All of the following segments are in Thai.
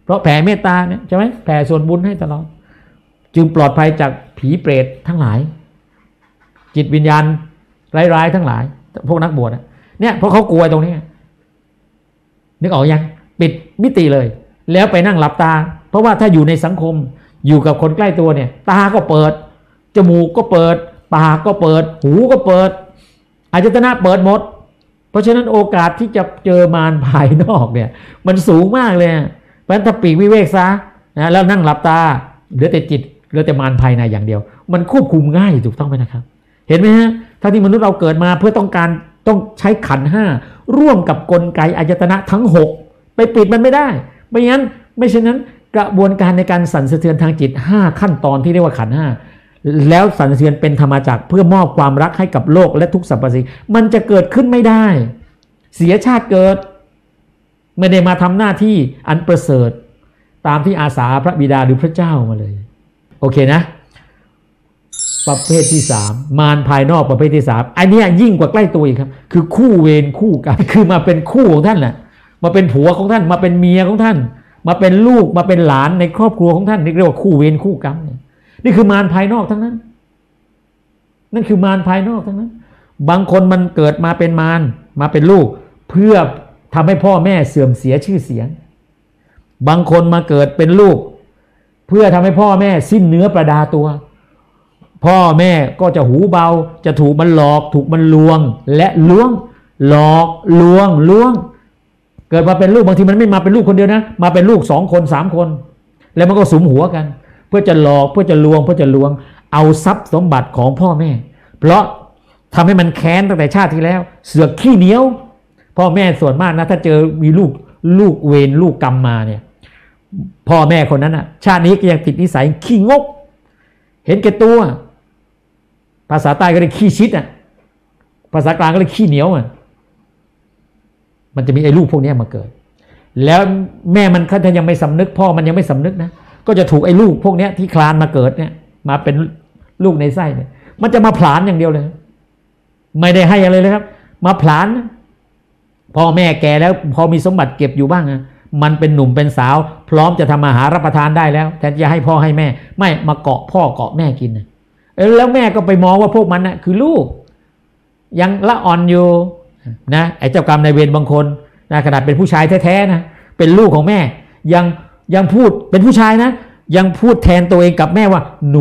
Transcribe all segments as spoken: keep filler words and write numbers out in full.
เพราะแผ่เมตตาเนี่ยใช่ไหมแผ่ส่วนบุญให้ตลอดจึงปลอดภัยจากผีเปรตทั้งหลายจิตวิญญาณร้ายๆทั้งหลายพวกนักบวชเนี่ยเพราะเขากลัวตรงนี้นึกออกยังปิดมิติเลยแล้วไปนั่งหลับตาเพราะว่าถ้าอยู่ในสังคมอยู่กับคนใกล้ตัวเนี่ยตาก็เปิดจมูกก็เปิดปากก็เปิดหูก็เปิดอายตนะเปิดหมดเพราะฉะนั้นโอกาสที่จะเจอมารภายนอกเนี่ยมันสูงมากเลยเพราะฉะนั้นถ้าปีกวิเวกซะนะแล้วนั่งหลับตาเหลือแต่จิตเหลือแต่มารภายในอย่างเดียวมันควบคุมง่ายถูกต้องไหมนะครับเห็นไหมฮะถ้าที่มนุษย์เราเกิดมาเพื่อต้องการต้องใช้ขันธ์ห้าร่วมกับกลไกอายตนะทั้งหกไปปิดมันไม่ได้ไม่งั้นไม่เช่นนั้นกระบวนการในการสั่นสะเทือนทางจิตห้าขั้นตอนที่เรียกว่าขันธ์ห้าแล้วสั่นสะเทือนเป็นธรรมจักรเพื่อมอบความรักให้กับโลกและทุกสรรพสิ่งมันจะเกิดขึ้นไม่ได้เสียชาติเกิดไม่ได้มาทำหน้าที่อันประเสริฐตามที่อาสาพระบิดาหรือพระเจ้ามาเลยโอเคนะประเภทที่สามมารภายนอกประเภทที่สามอันนี้ยิ่งกว่าใกล้ตัวอีกครับคือคู่เวรคู่กรรมคือมาเป็นคู่ของท่านแหละมาเป็นผัวของท่านมาเป็นเมียของท่านมาเป็นลูกมาเป็นหลานในครอบครัวของท่านนี่เรียกว่าคู่เวรคู่กรรมนี่คือมารภายนอกทั้งนั้นนั่นคือมารภายนอกทั้งนั้นบางคนมันเกิดมาเป็นมารมาเป็นลูกเพื่อทำให้พ่อแม่เสื่อมเสียชื่อเสียงบางคนมาเกิดเป็นลูกเพื่อทำให้พ่อแม่สิ้นเนื้อประดาตัวพ่อแม่ก็จะหูเบาจะถูกมันหลอกถูกมันลวงและล้วงหลอกลวงล้วงเกิดมาเป็นลูกบางทีมันไม่มาเป็นลูกคนเดียวนะมาเป็นลูกสองคนสามคนแล้วมันก็สุมหัวกันเพื่อจะหลอกเพื่อจะลวงเพื่อจะลวงเอาทรัพย์สมบัติของพ่อแม่เพราะทำให้มันแค้นตั้งแต่ชาติที่แล้วเสือกขี้เหนียวพ่อแม่ส่วนมากนะถ้าเจอมีลูกลูกเวรลูกกรรมมาเนี่ยพ่อแม่คนนั้นอ่ะชาตินี้ก็ยังติดนิสัยขี้งกเห็นแก่ตัวภาษาใต้ก็เรียกขี้ชิดอ่ะภาษากลางก็เรียกขี้เหนียวอ่ะมันจะมีไอ้ลูกพวกนี้มาเกิดแล้วแม่มันถ้ายังไม่สำนึกพ่อมันยังไม่สำนึกนะก็จะถูกไอ้ลูกพวกนี้ที่คลานมาเกิดเนี่ยมาเป็นลูกในไส้เนี่ยมันจะมาผลาญอย่างเดียวเลยไม่ได้ให้อะไรเลยครับมาผลาญพ่อแม่แก่แล้วพอมีสมบัติเก็บอยู่บ้างนะมันเป็นหนุ่มเป็นสาวพร้อมจะทำอาหารรับประทานได้แล้วแทนจะให้พ่อให้แม่ไม่มาเกาะพ่อเกาะแม่กินแล้วแม่ก็ไปมองว่าพวกมันนะคือลูกยังละอ่อนอยู่นะไอ้เจ้ากรรมนายเวรบางคนนะขนาดเป็นผู้ชายแท้ๆนะเป็นลูกของแม่ยังยังพูดเป็นผู้ชายนะยังพูดแทนตัวเองกับแม่ว่าหนู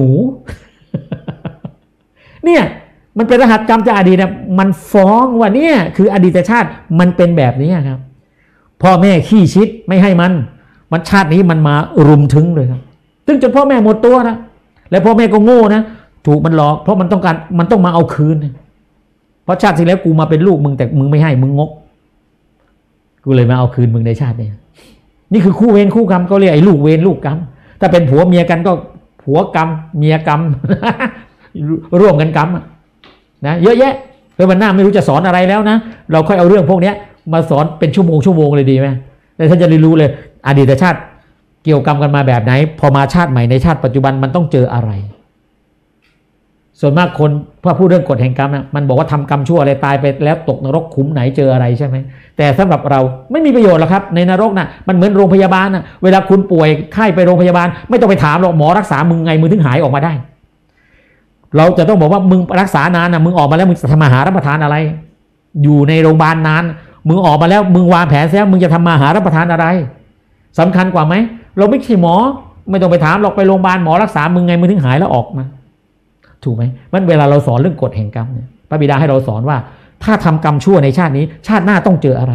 เนี่ยมันเป็นรหัสกรรมจากอดีตนะมันฟ้องว่าเนี่ยคืออดีตชาติมันเป็นแบบนี้ครับพ่อแม่ขี้ชิดไม่ให้มันมันชาตินี้มันมารุมถึงเลยครับซึ่งจนพ่อแม่หมดตัวนะแล้วพ่อแม่ก็โง่นะถูกมันหลอกเพราะมันต้องการมันต้องมาเอาคืนเพราะชาติที่แล้วกูมาเป็นลูกมึงแต่มึงไม่ให้มึงงกกูเลยมาเอาคืนมึงในชาตินี้นี่คือคู่เวรคู่กรรมก็เรียกไอ้ลูกเวรลูกกรรมถ้าเป็นผัวเมียกันก็ผัวกรรมเมียกรรม ร่วมกันกรรมนะเยอะแยะเฮ้ยวันหน้าไม่รู้จะสอนอะไรแล้วนะเราค่อยเอาเรื่องพวกนี้มาสอนเป็นชั่วโมงชั่วโมงเลยดีไหมแต่ท่านจะได้รู้เลยอดีตชาติเกี่ยวกรรมกันมาแบบไหนพอมาชาติใหม่ในชาติปัจจุบันมันต้องเจออะไรส่วนมากคนพอพูดเรื่องกฎแห่งกรรมนะมันบอกว่าทำกรรมชั่วอะไรตายไปแล้วตกนรกขุมไหนเจออะไรใช่ไหมแต่สำหรับเราไม่มีประโยชน์หรอกครับในนรกนะ่ะมันเหมือนโรงพยาบาลนะเวลาคุณป่วยไข้ไปโรงพยาบาลไม่ต้องไปถามหรอกหมอรักษามึงไงมึงถึงหายออกมาได้เราจะต้องบอกว่ามึงรักษานานนะมึงออกมาแล้วมึงจะทำอาหารรับประทานอะไรอยู่ในโรงพยาบาลนานมึงออกมาแล้วมึงวางแผนแล้วมึงจะทำอาหารรับประทานอะไรสำคัญกว่าไหมเราไม่ใช่หมอไม่ต้องไปถามหรอกไปโรงพยาบาลหมอรักษามึงไงมึงถึงหายแล้วออกมาถูกไหมมันเวลาเราสอนเรื่องกฎแห่งกรรมเนี่ยพระบิดาให้เราสอนว่าถ้าทำกรรมชั่วในชาตินี้ชาติหน้าต้องเจออะไร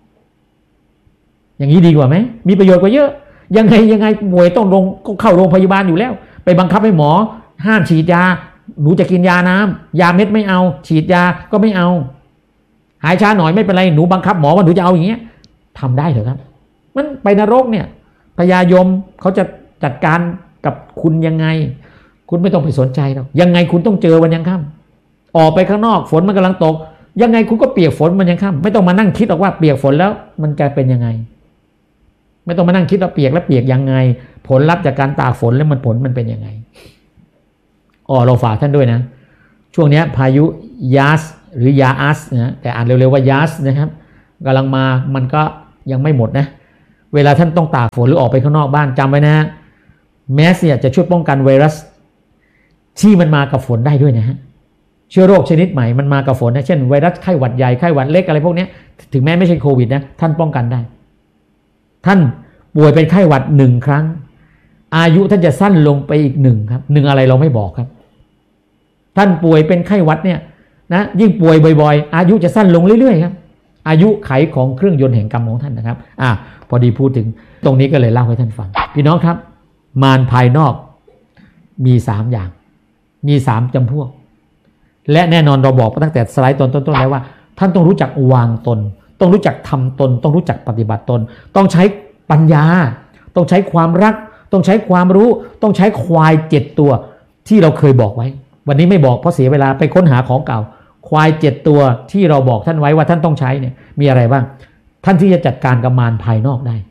อย่างนี้ดีกว่าไหมมีประโยชน์กว่าเยอะยังไงยังไงป่วยต้องลงเข้าโรงพยาบาลอยู่แล้วไปบังคับให้หมอห้ามฉีดยาหนูจะกินยาน้ำยาเม็ดไม่เอาฉีดยาก็ไม่เอาหายช้าหน่อยไม่เป็นไรหนูบังคับหมอว่าหนูจะเอาอย่างเงี้ยทำได้เหรอครับมันไปนรกเนี่ยพญายมเขาจะจัดการกับคุณยังไงคุณไม่ต้องไปสนใจหรอกยังไงคุณต้องเจอวันยังค่ำออกไปข้างนอกฝนมันกำลังตกยังไงคุณก็เปียกฝนมันยังค่ำไม่ต้องมานั่งคิดหรอกว่าเปียกฝนแล้วมันจะเป็นยังไงไม่ต้องมานั่งคิดว่าเปียกแล้วเปียกยังไงผลลัพธ์จากการตากฝนแล้วมันผลมันเป็นยังไงอ๋อเราฝากท่านด้วยนะช่วงนี้พายุยาสหรือยาอัสนะแต่อ่านเร็วๆว่ายาสนะครับกำลังมามันก็ยังไม่หมดนะเวลาท่านต้องตากฝนหรือออกไปข้างนอกบ้านจำไว้นะฮะแมสเนี่ยจะช่วยป้องกันไวรัสที่มันมากับฝนได้ด้วยนะฮะเชื้อโรคชนิดใหม่มันมากับฝนนะเช่นไวรัสไข้หวัดใหญ่ไข้หวัดเล็กอะไรพวกนี้ถึงแม้ไม่ใช่โควิดนะท่านป้องกันได้ท่านป่วยเป็นไข้หวัดหนึ่งครั้งอายุท่านจะสั้นลงไปอีกหนึ่งครับหนึ่งอะไรเราไม่บอกครับท่านป่วยเป็นไข้หวัดเนี่ยนะยิ่งป่วยบ่อยๆอายุจะสั้นลงเรื่อยๆครับอายุไขของเครื่องยนต์แห่งกรรมของท่านนะครับอ่ะพอดีพูดถึงตรงนี้ก็เลยเล่าให้ท่านฟังพี่น้องครับมารภายนอกมีสามอย่างมีสามจำพวกและแน่นอนเราบอกตั้งแต่สไลด์ตอนต้นๆแล้วว่าท่านต้องรู้จักวางตนต้องรู้จักทำตนต้องรู้จักปฏิบัติตนต้องใช้ปัญญาต้องใช้ความรักต้องใช้ความรู้ต้องใช้ควายเจ็ดตัวที่เราเคยบอกไว้วันนี้ไม่บอกเพราะเสียเวลาไปค้นหาของเก่าควายเจ็ดตัวที่เราบอกท่านไว้ว่าท่านต้องใช้เนี่ยมีอะไรบ้างท่านที่จะจัดการกับมารภายนอกได้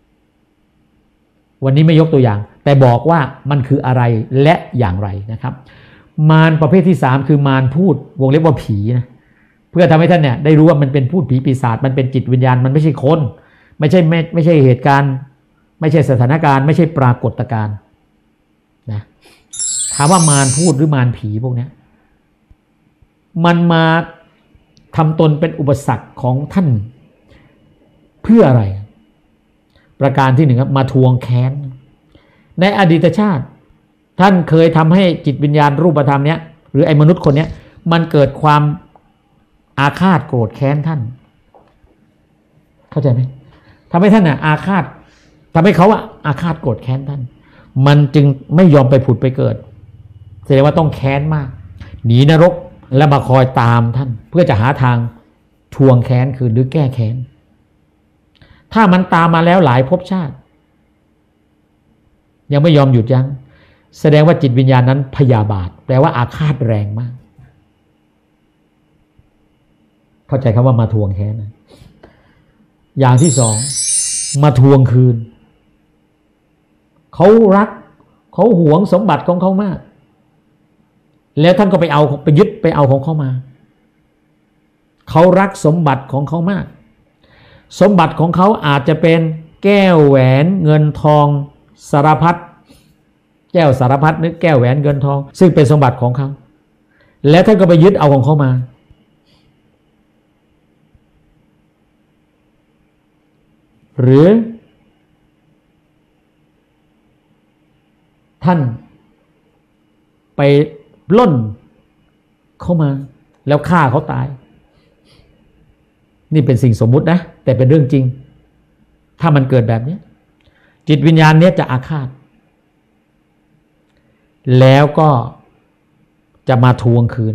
วันนี้ไม่ยกตัวอย่างแต่บอกว่ามันคืออะไรและอย่างไรนะครับมารประเภทที่สามคือมารพูดวงเล็บว่าผีนะเพื่อทำให้ท่านเนี่ยได้รู้ว่ามันเป็นพูดผีปีศาจมันเป็นจิตวิญญาณมันไม่ใช่คนไม่ใช่ไม่ไม่ใช่เหตุการณ์ไม่ใช่สถานการณ์ไม่ใช่ปรากฏการณ์นะถามว่ามารพูดหรือมารผีพวกนี้มันมาทำตนเป็นอุปสรรคของท่านเพื่ออะไรประการที่หนึ่งครับมาทวงแค้นในอดีตชาติท่านเคยทำให้จิตวิญญาณรูปธรรมเนี้ยหรือไอ้มนุษย์คนเนี้ยมันเกิดความอาฆาตโกรธแค้นท่านเข้าใจไหมทำให้ท่านน่ะอาฆาตทำให้เขาอะอาฆาตโกรธแค้นท่านมันจึงไม่ยอมไปผุดไปเกิดแสดงว่าต้องแค้นมากหนีนรกและมาคอยตามท่านเพื่อจะหาทางทวงแค้นคืนหรือแก้แค้นถ้ามันตามมาแล้วหลายภพชาติยังไม่ยอมหยุดยั้งแสดงว่าจิตวิญญาณนั้นพยาบาทแปลว่าอาฆาตแรงมากเข้าใจคำว่ามาทวงแค้นนะอย่างที่สองมาทวงคืนเขารักเขาหวงสมบัติของเขามากแล้วท่านก็ไปเอาไปยึดไปเอาของเขามาเขารักสมบัติของเขามากสมบัติของเขาอาจจะเป็นแก้วแหวนเงินทองสารพัดแก้วสารพัดนึกแก้วแหวนเงินทองซึ่งเป็นสมบัติของเขาแล้วท่านก็ไปยึดเอาของเขามาหรือท่านไปปล้นเข้ามาแล้วฆ่าเขาตายนี่เป็นสิ่งสมมุตินะแต่เป็นเรื่องจริงถ้ามันเกิดแบบนี้จิตวิญญาณนี้จะอาฆาตแล้วก็จะมาทวงคืน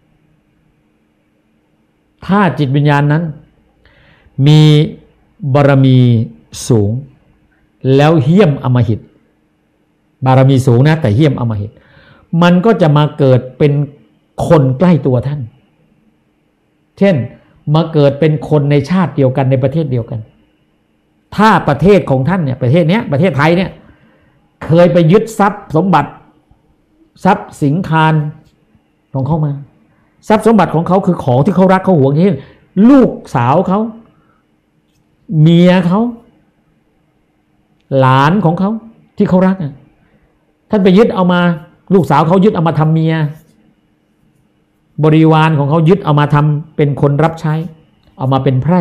ถ้าจิตวิญญาณนั้นมีบารมีสูงแล้วเหี้ยมอำมหิตบารมีสูงนะแต่เหี้ยมอำมหิตมันก็จะมาเกิดเป็นคนใกล้ตัวท่านเช่นมาเกิดเป็นคนในชาติเดียวกันในประเทศเดียวกันถ้าประเทศของท่านเนี่ยประเทศเนี้ยประเทศไทยเนี่ยเคยไปยึดทรัพย์สมบัติทรัพย์สินคารของเขามาทรัพย์สมบัติของเขาคือของที่เขารักเขาหวงนี่ลูกสาวเขาเมียเขาหลานของเขาที่เขารักอ่ะท่านไปยึดเอามาลูกสาวเขายึดเอามาทำเมียบริวารของเขายึดเอามาทำเป็นคนรับใช้เอามาเป็นไพร่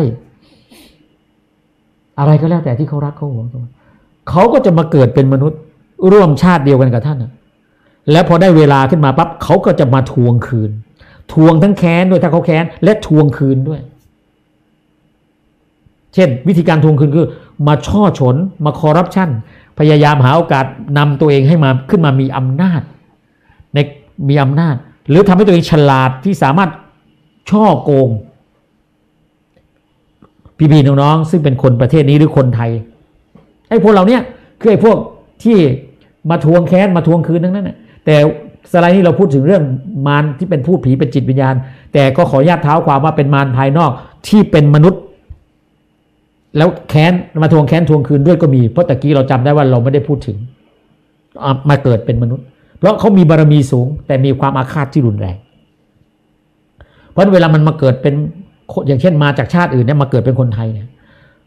อะไรก็แล้วแต่ที่เขารักเขาหวงเขาก็จะมาเกิดเป็นมนุษย์ร่วมชาติเดียวกันกับท่านนะแล้วพอได้เวลาขึ้นมาปั๊บเขาก็จะมาทวงคืนทวงทั้งแค้นด้วยถ้าเขาแค้นและทวงคืนด้วยเช่นวิธีการทวงคืนคือมาช่อฉนมาคอร์รัปชันพยายามหาโอกาสนำตัวเองให้มาขึ้นมามีอำนาจในมีอำนาจหรือทำให้ตัวเองฉลาดที่สามารถช่อโกงพี่ๆน้องๆซึ่งเป็นคนประเทศนี้หรือคนไทยไอ้พวกเราเนี่ยคือไอ้พวกที่มาทวงแค้นมาทวงคืนทั้งนั้นนะแต่สไลด์นี้เราพูดถึงเรื่องมารที่เป็นพูดผีเป็นจิตวิญญาณแต่ก็ขออนุญาตเท้าความว่าเป็นมารภายนอกที่เป็นมนุษย์แล้วแค้นมาทวงแค้นทวงคืนด้วยก็มีเพราะตะกี้เราจำได้ว่าเราไม่ได้พูดถึงมาเกิดเป็นมนุษย์เพราะเขามีบารมีสูงแต่มีความอาฆาตที่รุนแรงเพราะเวลามันมาเกิดเป็นอย่างเช่นมาจากชาติอื่นเนี่ยมาเกิดเป็นคนไทยเนี่ย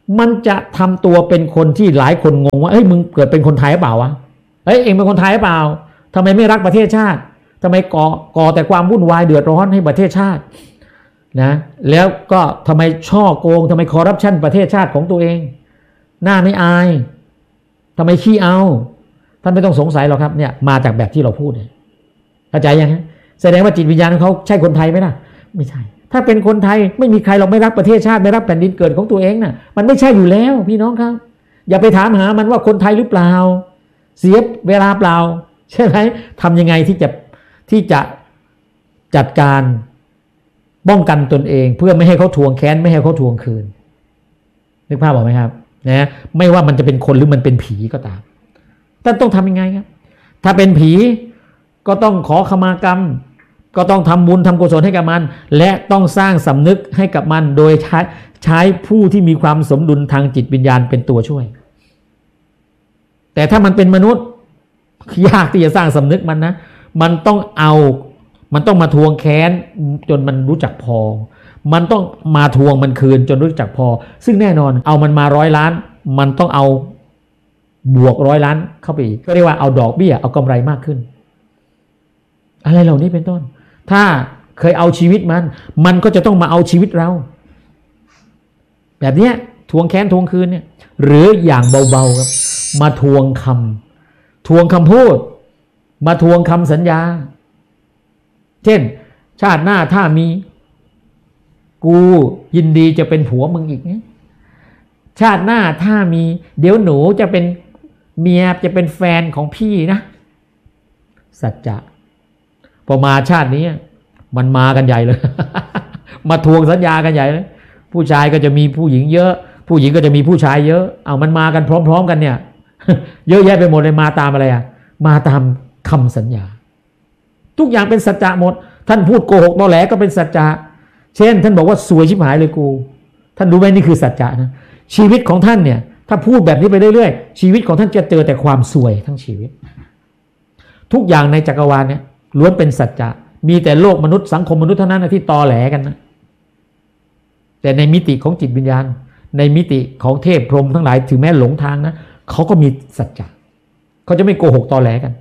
มันจะทำตัวเป็นคนที่หลายคนงงว่าเฮ้ยมึงเกิดเป็นคนไทยหรือเปล่าวะเฮ้ยเองเป็นคนไทยหรือเปล่าทำไมไม่รักประเทศชาติทำไมก่อก่อแต่ความวุ่นวายเดือดร้อนให้ประเทศชาตินะแล้วก็ทำไมช่อโกงทำไมคอร์รัปชันประเทศชาติของตัวเองหน้าไม่อายทำไมขี้เอาท่านไม่ต้องสงสัยหรอกครับเนี่ยมาจากแบบที่เราพูดเนี่ยเข้าใจยังฮะแสดงว่าจิตวิญญาณของเขาใช่คนไทยไหมล่ะไม่ใช่ถ้าเป็นคนไทยไม่มีใครเราไม่รักประเทศชาติไม่รักแผ่นดินเกิดของตัวเองน่ะมันไม่ใช่อยู่แล้วพี่น้องครับอย่าไปถามหามันว่าคนไทยหรือเปล่าเสียเวลาเปล่าใช่ไหมทำยังไงที่จะที่จะจัดการป้องกันตนเองเพื่อไม่ให้เขาทวงแค้นไม่ให้เขาทวงคืนนึกภาพออกไหมครับนะไม่ว่ามันจะเป็นคนหรือมันเป็นผีก็ตามท่านต้องทำยังไงครับถ้าเป็นผีก็ต้องขอขมากรรมก็ต้องทำบุญทำกุศลให้กับมันและต้องสร้างสำนึกให้กับมันโดยใช้ใช้ผู้ที่มีความสมดุลทางจิตวิญญาณเป็นตัวช่วยแต่ถ้ามันเป็นมนุษย์ยากที่จะสร้างสำนึกมันนะมันต้องเอามันต้องมาทวงแค้นจนมันรู้จักพอมันต้องมาทวงมันคืนจนรู้จักพอซึ่งแน่นอนเอามันมาร้อยล้านมันต้องเอาบวกร้อยล้านเข้าไปอีกก็เรียกว่าเอาดอกเบี้ยเอากำไรมากขึ้นอะไรเหล่านี้เป็นต้นถ้าเคยเอาชีวิตมันมันก็จะต้องมาเอาชีวิตเราแบบนี้ทวงแค้นทวงคืนเนี่ยหรืออย่างเบาๆครับมาทวงคำทวงคำพูดมาทวงคำสัญญาเช่นชาติหน้าถ้ามีกูยินดีจะเป็นผัวมึงอีกเนี่ยชาติหน้าถ้ามีเดี๋ยวหนูจะเป็นเมียจะเป็นแฟนของพี่นะสัจจะพอมาชาตินี้มันมากันใหญ่เลย มาทวงสัญญากันใหญ่เลยผู้ชายก็จะมีผู้หญิงเยอะผู้หญิงก็จะมีผู้ชายเยอะเอามันมากันพร้อมๆกันเนี่ย เยอะแยะไปหมดเลยมาตามอะไรอ่ะมาตามคำสัญญาทุกอย่างเป็นสัจจะหมดท่านพูดโกหกตอแหลก็เป็นสัจจะเช่นท่านบอกว่าสวยชิบหายเลยกูท่านรู้ไหมนี่คือสัจจะนะชีวิตของท่านเนี่ยถ้าพูดแบบนี้ไปเรื่อยๆชีวิตของท่านจะเจอแต่ความสวยทั้งชีวิตทุกอย่างในจักรวาลเนี่ยล้วนเป็นสัจจะมีแต่โลกมนุษย์สังคมมนุษย์เท่านั้นนะที่ตอแหลกันนะแต่ในมิติของจิตวิญญาณในมิติของเทพพรหมทั้งหลายถึงแม้หลงทางนะเขาก็มีสัจจะเขาจะไม่โกหกตอแหลกัน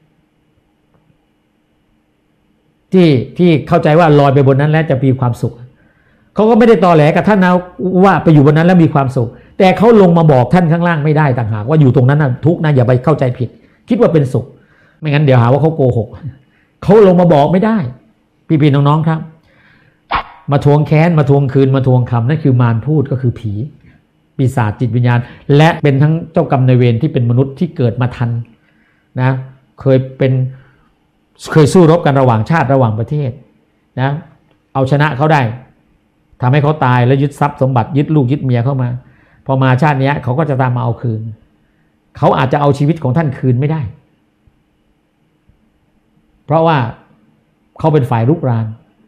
ที่ที่เข้าใจว่าลอยไปบนนั้นแล้วจะมีความสุขเขาก็ไม่ได้ตอแหลกับท่านนะว่าไปอยู่บนนั้นแล้วมีความสุขแต่เขาลงมาบอกท่านข้างล่างไม่ได้ต่างหากว่าอยู่ตรงนั้นนะทุกข์นะอย่าไปเข้าใจผิดคิดว่าเป็นสุขไม่งั้นเดี๋ยวหาว่าเขาโกหกเขาลงมาบอกไม่ได้พี่ๆน้องๆครับมาทวงแค้นมาทวงคืนมาทวงคำนั่นคือมารพูดก็คือผีปีศาจจิตวิญญาณและเป็นทั้งเจ้ากรรมนายเวรที่เป็นมนุษย์ที่เกิดมาทันนะเคยเป็นเคยสู้รบกันระหว่างชาติระหว่างประเทศนะเอาชนะเขาได้ทำให้เขาตายแล้วยึดทรัพย์สมบัติยึดลูกยึดเมียเข้ามาพอมาชาตินี้เขาก็จะตามมาเอาคืนเขาอาจจะเอาชีวิตของท่านคืนไม่ได้เพราะว่าเขาเป็นฝ่ายรุกราน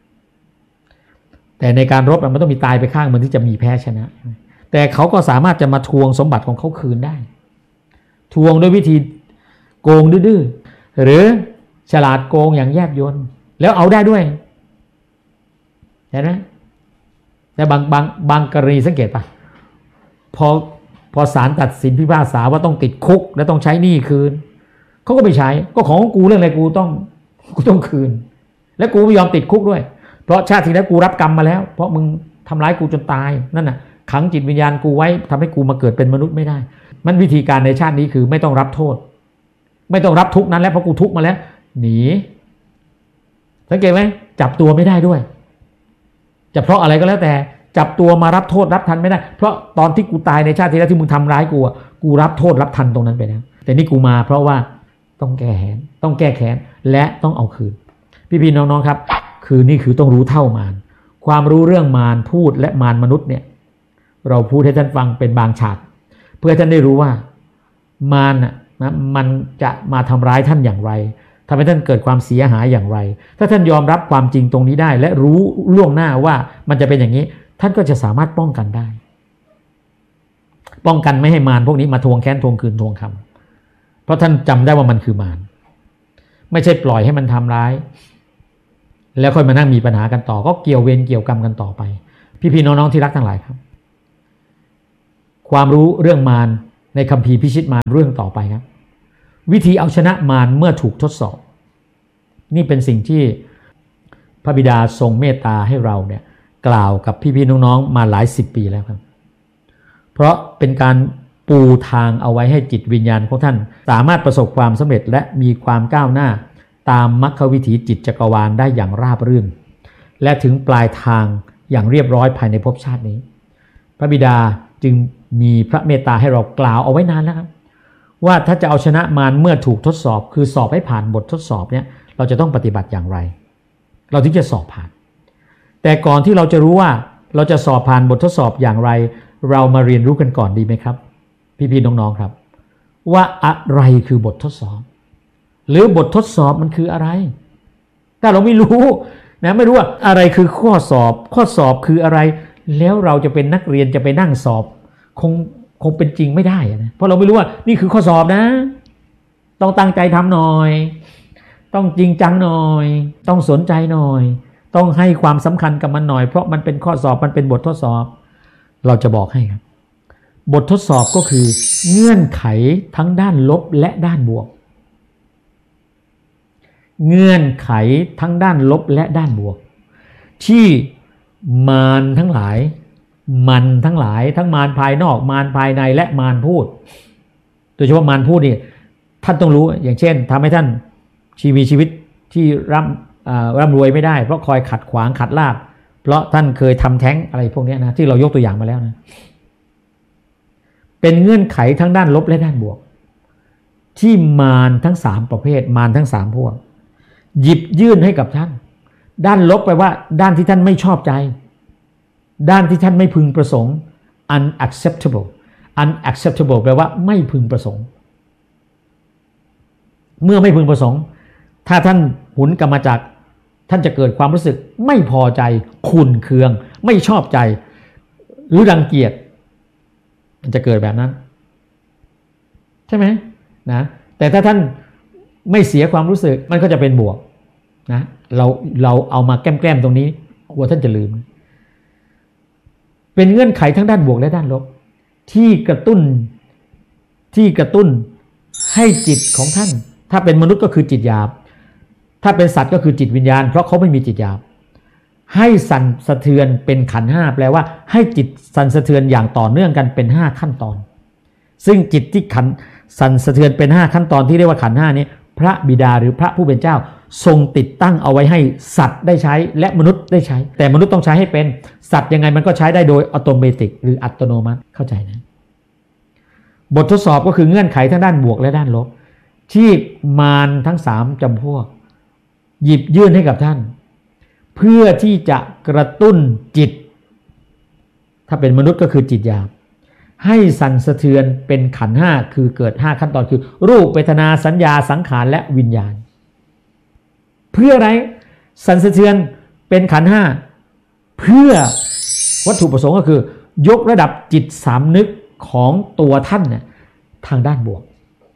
แต่ในการรบมันต้องมีตายไปข้างมันที่จะมีแพ้ชนะแต่เขาก็สามารถจะมาทวงสมบัติของเขาคืนได้ทวงด้วยวิธีโกงดื้อหรือฉลาดโกงอย่างแยบยลแล้วเอาได้ด้วยเห็นไหมแต่บางบางบางกรณีสังเกตป่ะพอพอศาลตัดสินพิพากษาว่าต้องติดคุกและต้องใช้หนี้คืนเขาก็ไม่ใช้ก็ของกูเรื่องอะไรกูต้องกูต้องคืนและกูไม่ยอมติดคุกด้วยเพราะชาติที่แล้วกูรับกรรมมาแล้วเพราะมึงทำร้ายกูจนตายนั่นน่ะขังจิตวิญญาณกูไว้ทำให้กูมาเกิดเป็นมนุษย์ไม่ได้มันวิธีการในชาตินี้คือไม่ต้องรับโทษไม่ต้องรับทุกนั้นแล้วเพราะกูทุกมาแล้วหนีสังเกตไหมจับตัวไม่ได้ด้วยจะเพราะอะไรก็แล้วแต่จับตัวมารับโทษรับทันไม่ได้เพราะตอนที่กูตายในชาติที่แล้วที่มึงทำร้ายกูอ่ะกูรับโทษรับทันตรงนั้นไปแล้วแต่นี่กูมาเพราะว่าต้องแก้แค้นต้องแก้แค้นและต้องเอาคืนพี่ๆน้องๆครับคือนี่คือต้องรู้เท่ามารความรู้เรื่องมารพูดและมารมนุษย์เนี่ยเราพูดให้ท่านฟังเป็นบางฉากเพื่อท่านได้รู้ว่ามารน่ะนะมันจะมาทำร้ายท่านอย่างไรทำให้ท่านเกิดความเสียหายอย่างไรถ้าท่านยอมรับความจริงตรงนี้ได้และรู้ล่วงหน้าว่ามันจะเป็นอย่างนี้ท่านก็จะสามารถป้องกันได้ป้องกันไม่ให้มารพวกนี้มาทวงแค้นทวงคืนทวงคำเพราะท่านจำได้ว่ามันคือมารไม่ใช่ปล่อยให้มันทำร้ายแล้วค่อยมานั่งมีปัญหากันต่อก็เกี่ยวเวรเกี่ยวกรรมกันต่อไปพี่ๆน้องๆที่รักทั้งหลายครับความรู้เรื่องมารในคัมภีร์พิชิตมารเรื่องต่อไปครับวิธีเอาชนะมารเมื่อถูกทดสอบนี่เป็นสิ่งที่พระบิดาทรงเมตตาให้เราเนี่ยกล่าวกับพี่ๆน้องๆมาหลายสิบปีแล้วครับเพราะเป็นการปูทางเอาไว้ให้จิตวิญญาณของท่านสามารถประสบความสำเร็จและมีความก้าวหน้าตามมรรควิถีจิตจักรวาลได้อย่างราบรื่นและถึงปลายทางอย่างเรียบร้อยภายในภพชาตินี้พระบิดาจึงมีพระเมตตาให้เรากล่าวเอาไว้นานแล้วครับว่าถ้าจะเอาชนะมารเมื่อถูกทดสอบคือสอบให้ผ่านบททดสอบเนี่ยเราจะต้องปฏิบัติอย่างไรเราถึงจะสอบผ่านแต่ก่อนที่เราจะรู้ว่าเราจะสอบผ่านบททดสอบอย่างไรเรามาเรียนรู้กันก่อนดีไหมครับพี่ๆน้องๆครับว่าอะไรคือบททดสอบหรือบททดสอบมันคืออะไรถ้าเราไม่รู้นะไม่รู้ว่าอะไรคือข้อสอบข้อสอบคืออะไรแล้วเราจะเป็นนักเรียนจะไปนั่งสอบคงคงเป็นจริงไม่ได้นะเพราะเราไม่รู้ว่านี่คือข้อสอบนะต้องตั้งใจทำหน่อยต้องจริงจังหน่อยต้องสนใจหน่อยต้องให้ความสำคัญกับมันหน่อยเพราะมันเป็นข้อสอบมันเป็นบททดสอบเราจะบอกให้ครับบททดสอบก็คือเงื่อนไขทั้งด้านลบและด้านบวกเงื่อนไขทั้งด้านลบและด้านบวกที่มารทั้งหลายมันทั้งหลายทั้งมารภายนอกมารภายในและมารพูดโดยเฉพาะมารพูดนี่ท่านต้องรู้อย่างเช่นทำให้ท่านชีวิตชีวิตที่ร่ำร่ำรวยไม่ได้เพราะคอยขัดขวางขัดลาบเพราะท่านเคยทำแท้งอะไรพวกนี้นะที่เรายกตัวอย่างมาแล้วนะเป็นเงื่อนไขทั้งด้านลบและด้านบวกที่มารทั้งสามประเภทมารทั้งสามพวกหยิบยื่นให้กับท่านด้านลบแปลว่าด้านที่ท่านไม่ชอบใจด้านที่ท่านไม่พึงประสงค์ unacceptable unacceptable แปลว่าไม่พึงประสงค์เมื่อไม่พึงประสงค์ถ้าท่านหุนกรรมจักรท่านจะเกิดความรู้สึกไม่พอใจขุ่นเคืองไม่ชอบใจหรือรังเกียจมันจะเกิดแบบนั้นใช่ไหมนะแต่ถ้าท่านไม่เสียความรู้สึกมันก็จะเป็นบวกนะเราเราเอามาแกล้มๆตรงนี้กลัวท่านจะลืมเป็นเงื่อนไขทั้งด้านบวกและด้านลบที่กระตุ้นที่กระตุ้นให้จิตของท่านถ้าเป็นมนุษย์ก็คือจิตหยาบถ้าเป็นสัตว์ก็คือจิตวิญญาณเพราะเขาไม่มีจิตหยาบให้สั่นสะเทือนเป็นขันธ์ห้าแปลว่าให้จิตสั่นสะเทือนอย่างต่อเนื่องกันเป็นห้าขั้นตอนซึ่งจิตที่ขันสั่นสะเทือนเป็นห้าขั้นตอนที่เรียกว่าขันธ์ห้านี้พระบิดาหรือพระผู้เป็นเจ้าทรงติดตั้งเอาไว้ให้สัตว์ได้ใช้และมนุษย์ได้ใช้แต่มนุษย์ต้องใช้ให้เป็นสัตว์ยังไงมันก็ใช้ได้โดยอัตโนมัติหรืออัตโนมัติเข้าใจนะบททดสอบก็คือเงื่อนไขทั้งด้านบวกและด้านลบที่มารทั้งสามจำพวกหยิบยื่นให้กับท่านเพื่อที่จะกระตุ้นจิตถ้าเป็นมนุษย์ก็คือจิตหยาบให้สั่นสะเทือนเป็นขันธ์ห้าคือเกิดห้าขั้นตอนคือรูปเวทนาสัญญาสังขารและวิญญาณเพื่ออะไรสั่นสะเทือนเป็นขันธ์ห้าเพื่อวัตถุประสงค์ก็คือยกระดับจิตสำนึกของตัวท่านเนี่ยทางด้านบวก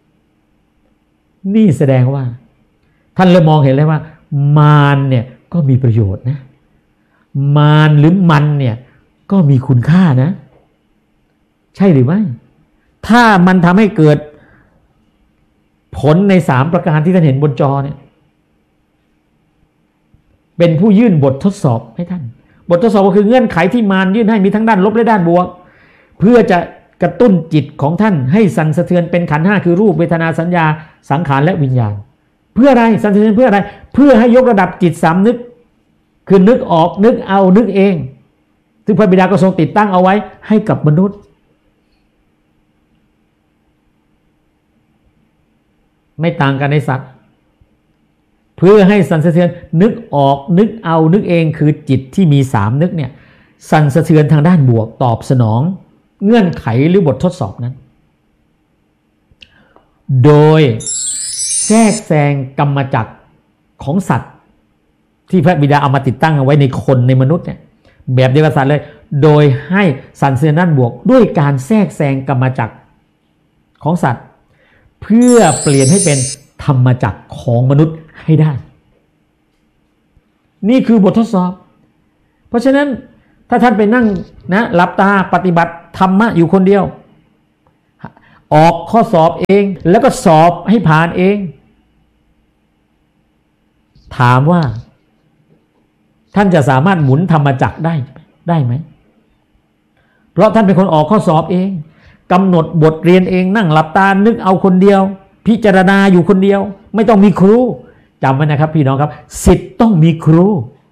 นี่แสดงว่าท่านเลยมองเห็นเลยว่ามารเนี่ยก็มีประโยชน์นะมารหรือมันเนี่ยก็มีคุณค่านะใช่หรือไม่ถ้ามันทำให้เกิดผลในสามประการที่ท่านเห็นบนจอเนี่ยเป็นผู้ยื่นบททดสอบให้ท่านบททดสอบก็คือเงื่อนไขที่มารยื่นให้มีทั้งด้านลบและด้านบวกเพื่อจะกระตุ้นจิตของท่านให้สั่นสะเทือนเป็นขันธ์ห้าคือรูปเวทนาสัญญาสังขารและวิญญาณเพื่ออะไรสั่นสะเทือนเพื่ออะไรเพื่อให้ยกระดับจิตสำนึกคือนึกออกนึกเอานึกเองซึ่งพระบิดาก็ทรงติดตั้งเอาไว้ให้กับมนุษย์ไม่ต่างกันในสัตว์เพื่อให้สั่นสะเทือนนึกออกนึกเอานึกเองคือจิตที่มีสามนึกเนี่ยสั่นสะเทือนทางด้านบวกตอบสนองเงื่อนไขหรือบททดสอบนั้นโดยแทรกแซงกรรมจักรของสัตว์ที่พระบิดาเอามาติดตั้งเอาไว้ในคนในมนุษย์เนี่ยแบบเดียวกับสัตว์เลยโดยให้สั่นสะเทือนด้านบวกด้วยการแทรกแซงกรรมจักรของสัตว์เพื่อเปลี่ยนให้เป็นธรรมจักรของมนุษย์ให้ได้นี่คือบททดสอบเพราะฉะนั้นถ้าท่านไปนั่งนะหลับตาปฏิบัติธรรมะอยู่คนเดียวออกข้อสอบเองแล้วก็สอบให้ผ่านเองถามว่าท่านจะสามารถหมุนธรรมจักรได้ได้ไหมเพราะท่านเป็นคนออกข้อสอบเองกำหนดบทเรียนเองนั่งหลับตานึกเอาคนเดียวพิจารณาอยู่คนเดียวไม่ต้องมีครูจำไว้นะครับพี่น้องครับศิษย์ต้องมีครู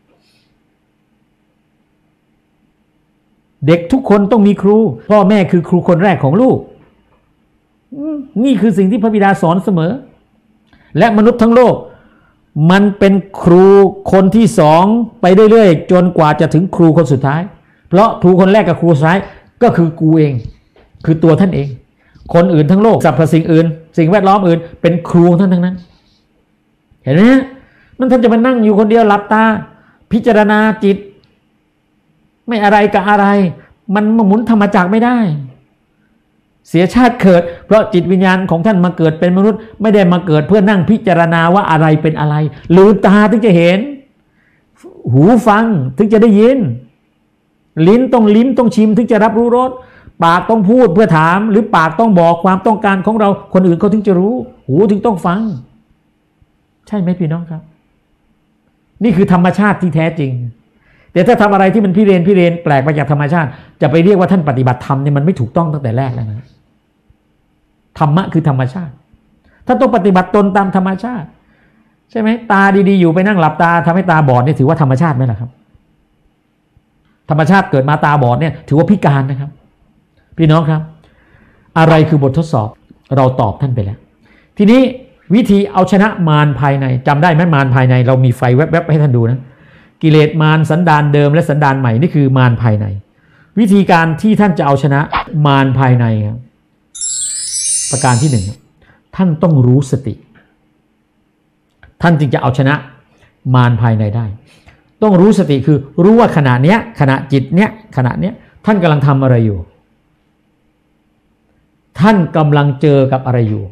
เด็กทุกคนต้องมีครูพ่อแม่คือครูคนแรกของลูกนี่คือสิ่งที่พระบิดาสอนเสมอและมนุษย์ทั้งโลกมันเป็นครูคนที่สองไปเรื่อยๆจนกว่าจะถึงครูคนสุดท้ายเพราะครูคนแรกกับครูสุดท้ายก็คือกูเองคือตัวท่านเองคนอื่นทั้งโลกสรรพสิ่งอื่นสิ่งแวดล้อมอื่นเป็นครูท่านทั้งนั้นเห็นไหมนั่นท่านจะมานั่งอยู่คนเดียวหลับตาพิจารณาจิตไม่อะไรกับอะไรมันมาหมุนธรรมจักรไม่ได้เสียชาติเกิดเพราะจิตวิญญาณของท่านมาเกิดเป็นมนุษย์ไม่ได้มาเกิดเพื่อนั่งพิจารณาว่าอะไรเป็นอะไรลืมตาถึงจะเห็นหูฟังถึงจะได้ยินลิ้นต้องลิ้มต้องชิมถึงจะรับรู้รสปากต้องพูดเพื่อถามหรือปากต้องบอกความต้องการของเราคนอื่นเขาถึงจะรู้หูถึงต้องฟังใช่ไหมพี่น้องครับนี่คือธรรมชาติที่แท้จริงแต่ถ้าทำอะไรที่มันพิเรนพิเรนแปลกไปจากธรรมชาติจะไปเรียกว่าท่านปฏิบัติธรรมเนี่ยมันไม่ถูกต้องตั้งแต่แรกแล้วนะธรรมะคือธรรมชาติถ้าต้องปฏิบัติตนตามธรรมชาติใช่ไหมตาดีๆอยู่ไปนั่งหลับตาทำให้ตาบอดเนี่ยถือว่าธรรมชาติไหมล่ะครับธรรมชาติเกิดมาตาบอดเนี่ยถือว่าพิการนะครับพี่น้องครับอะไรคือบททดสอบเราตอบท่านไปแล้วทีนี้วิธีเอาชนะมารภายในจำได้ไหมมารภายในเรามีไฟแวบๆให้ท่านดูนะกิเลสมารสันดานเดิมและสันดานใหม่นี่คือมารภายในวิธีการที่ท่านจะเอาชนะมารภายในครับประการที่หนึ่งท่านต้องรู้สติท่านจึงจะเอาชนะมารภายในได้ต้องรู้สติคือรู้ว่าขณะเนี้ยขณะจิตเนี้ยขณะเนี้ยท่านกำลังทำอะไรอยู่ท่านกำลังเจอกับอะไรอยู่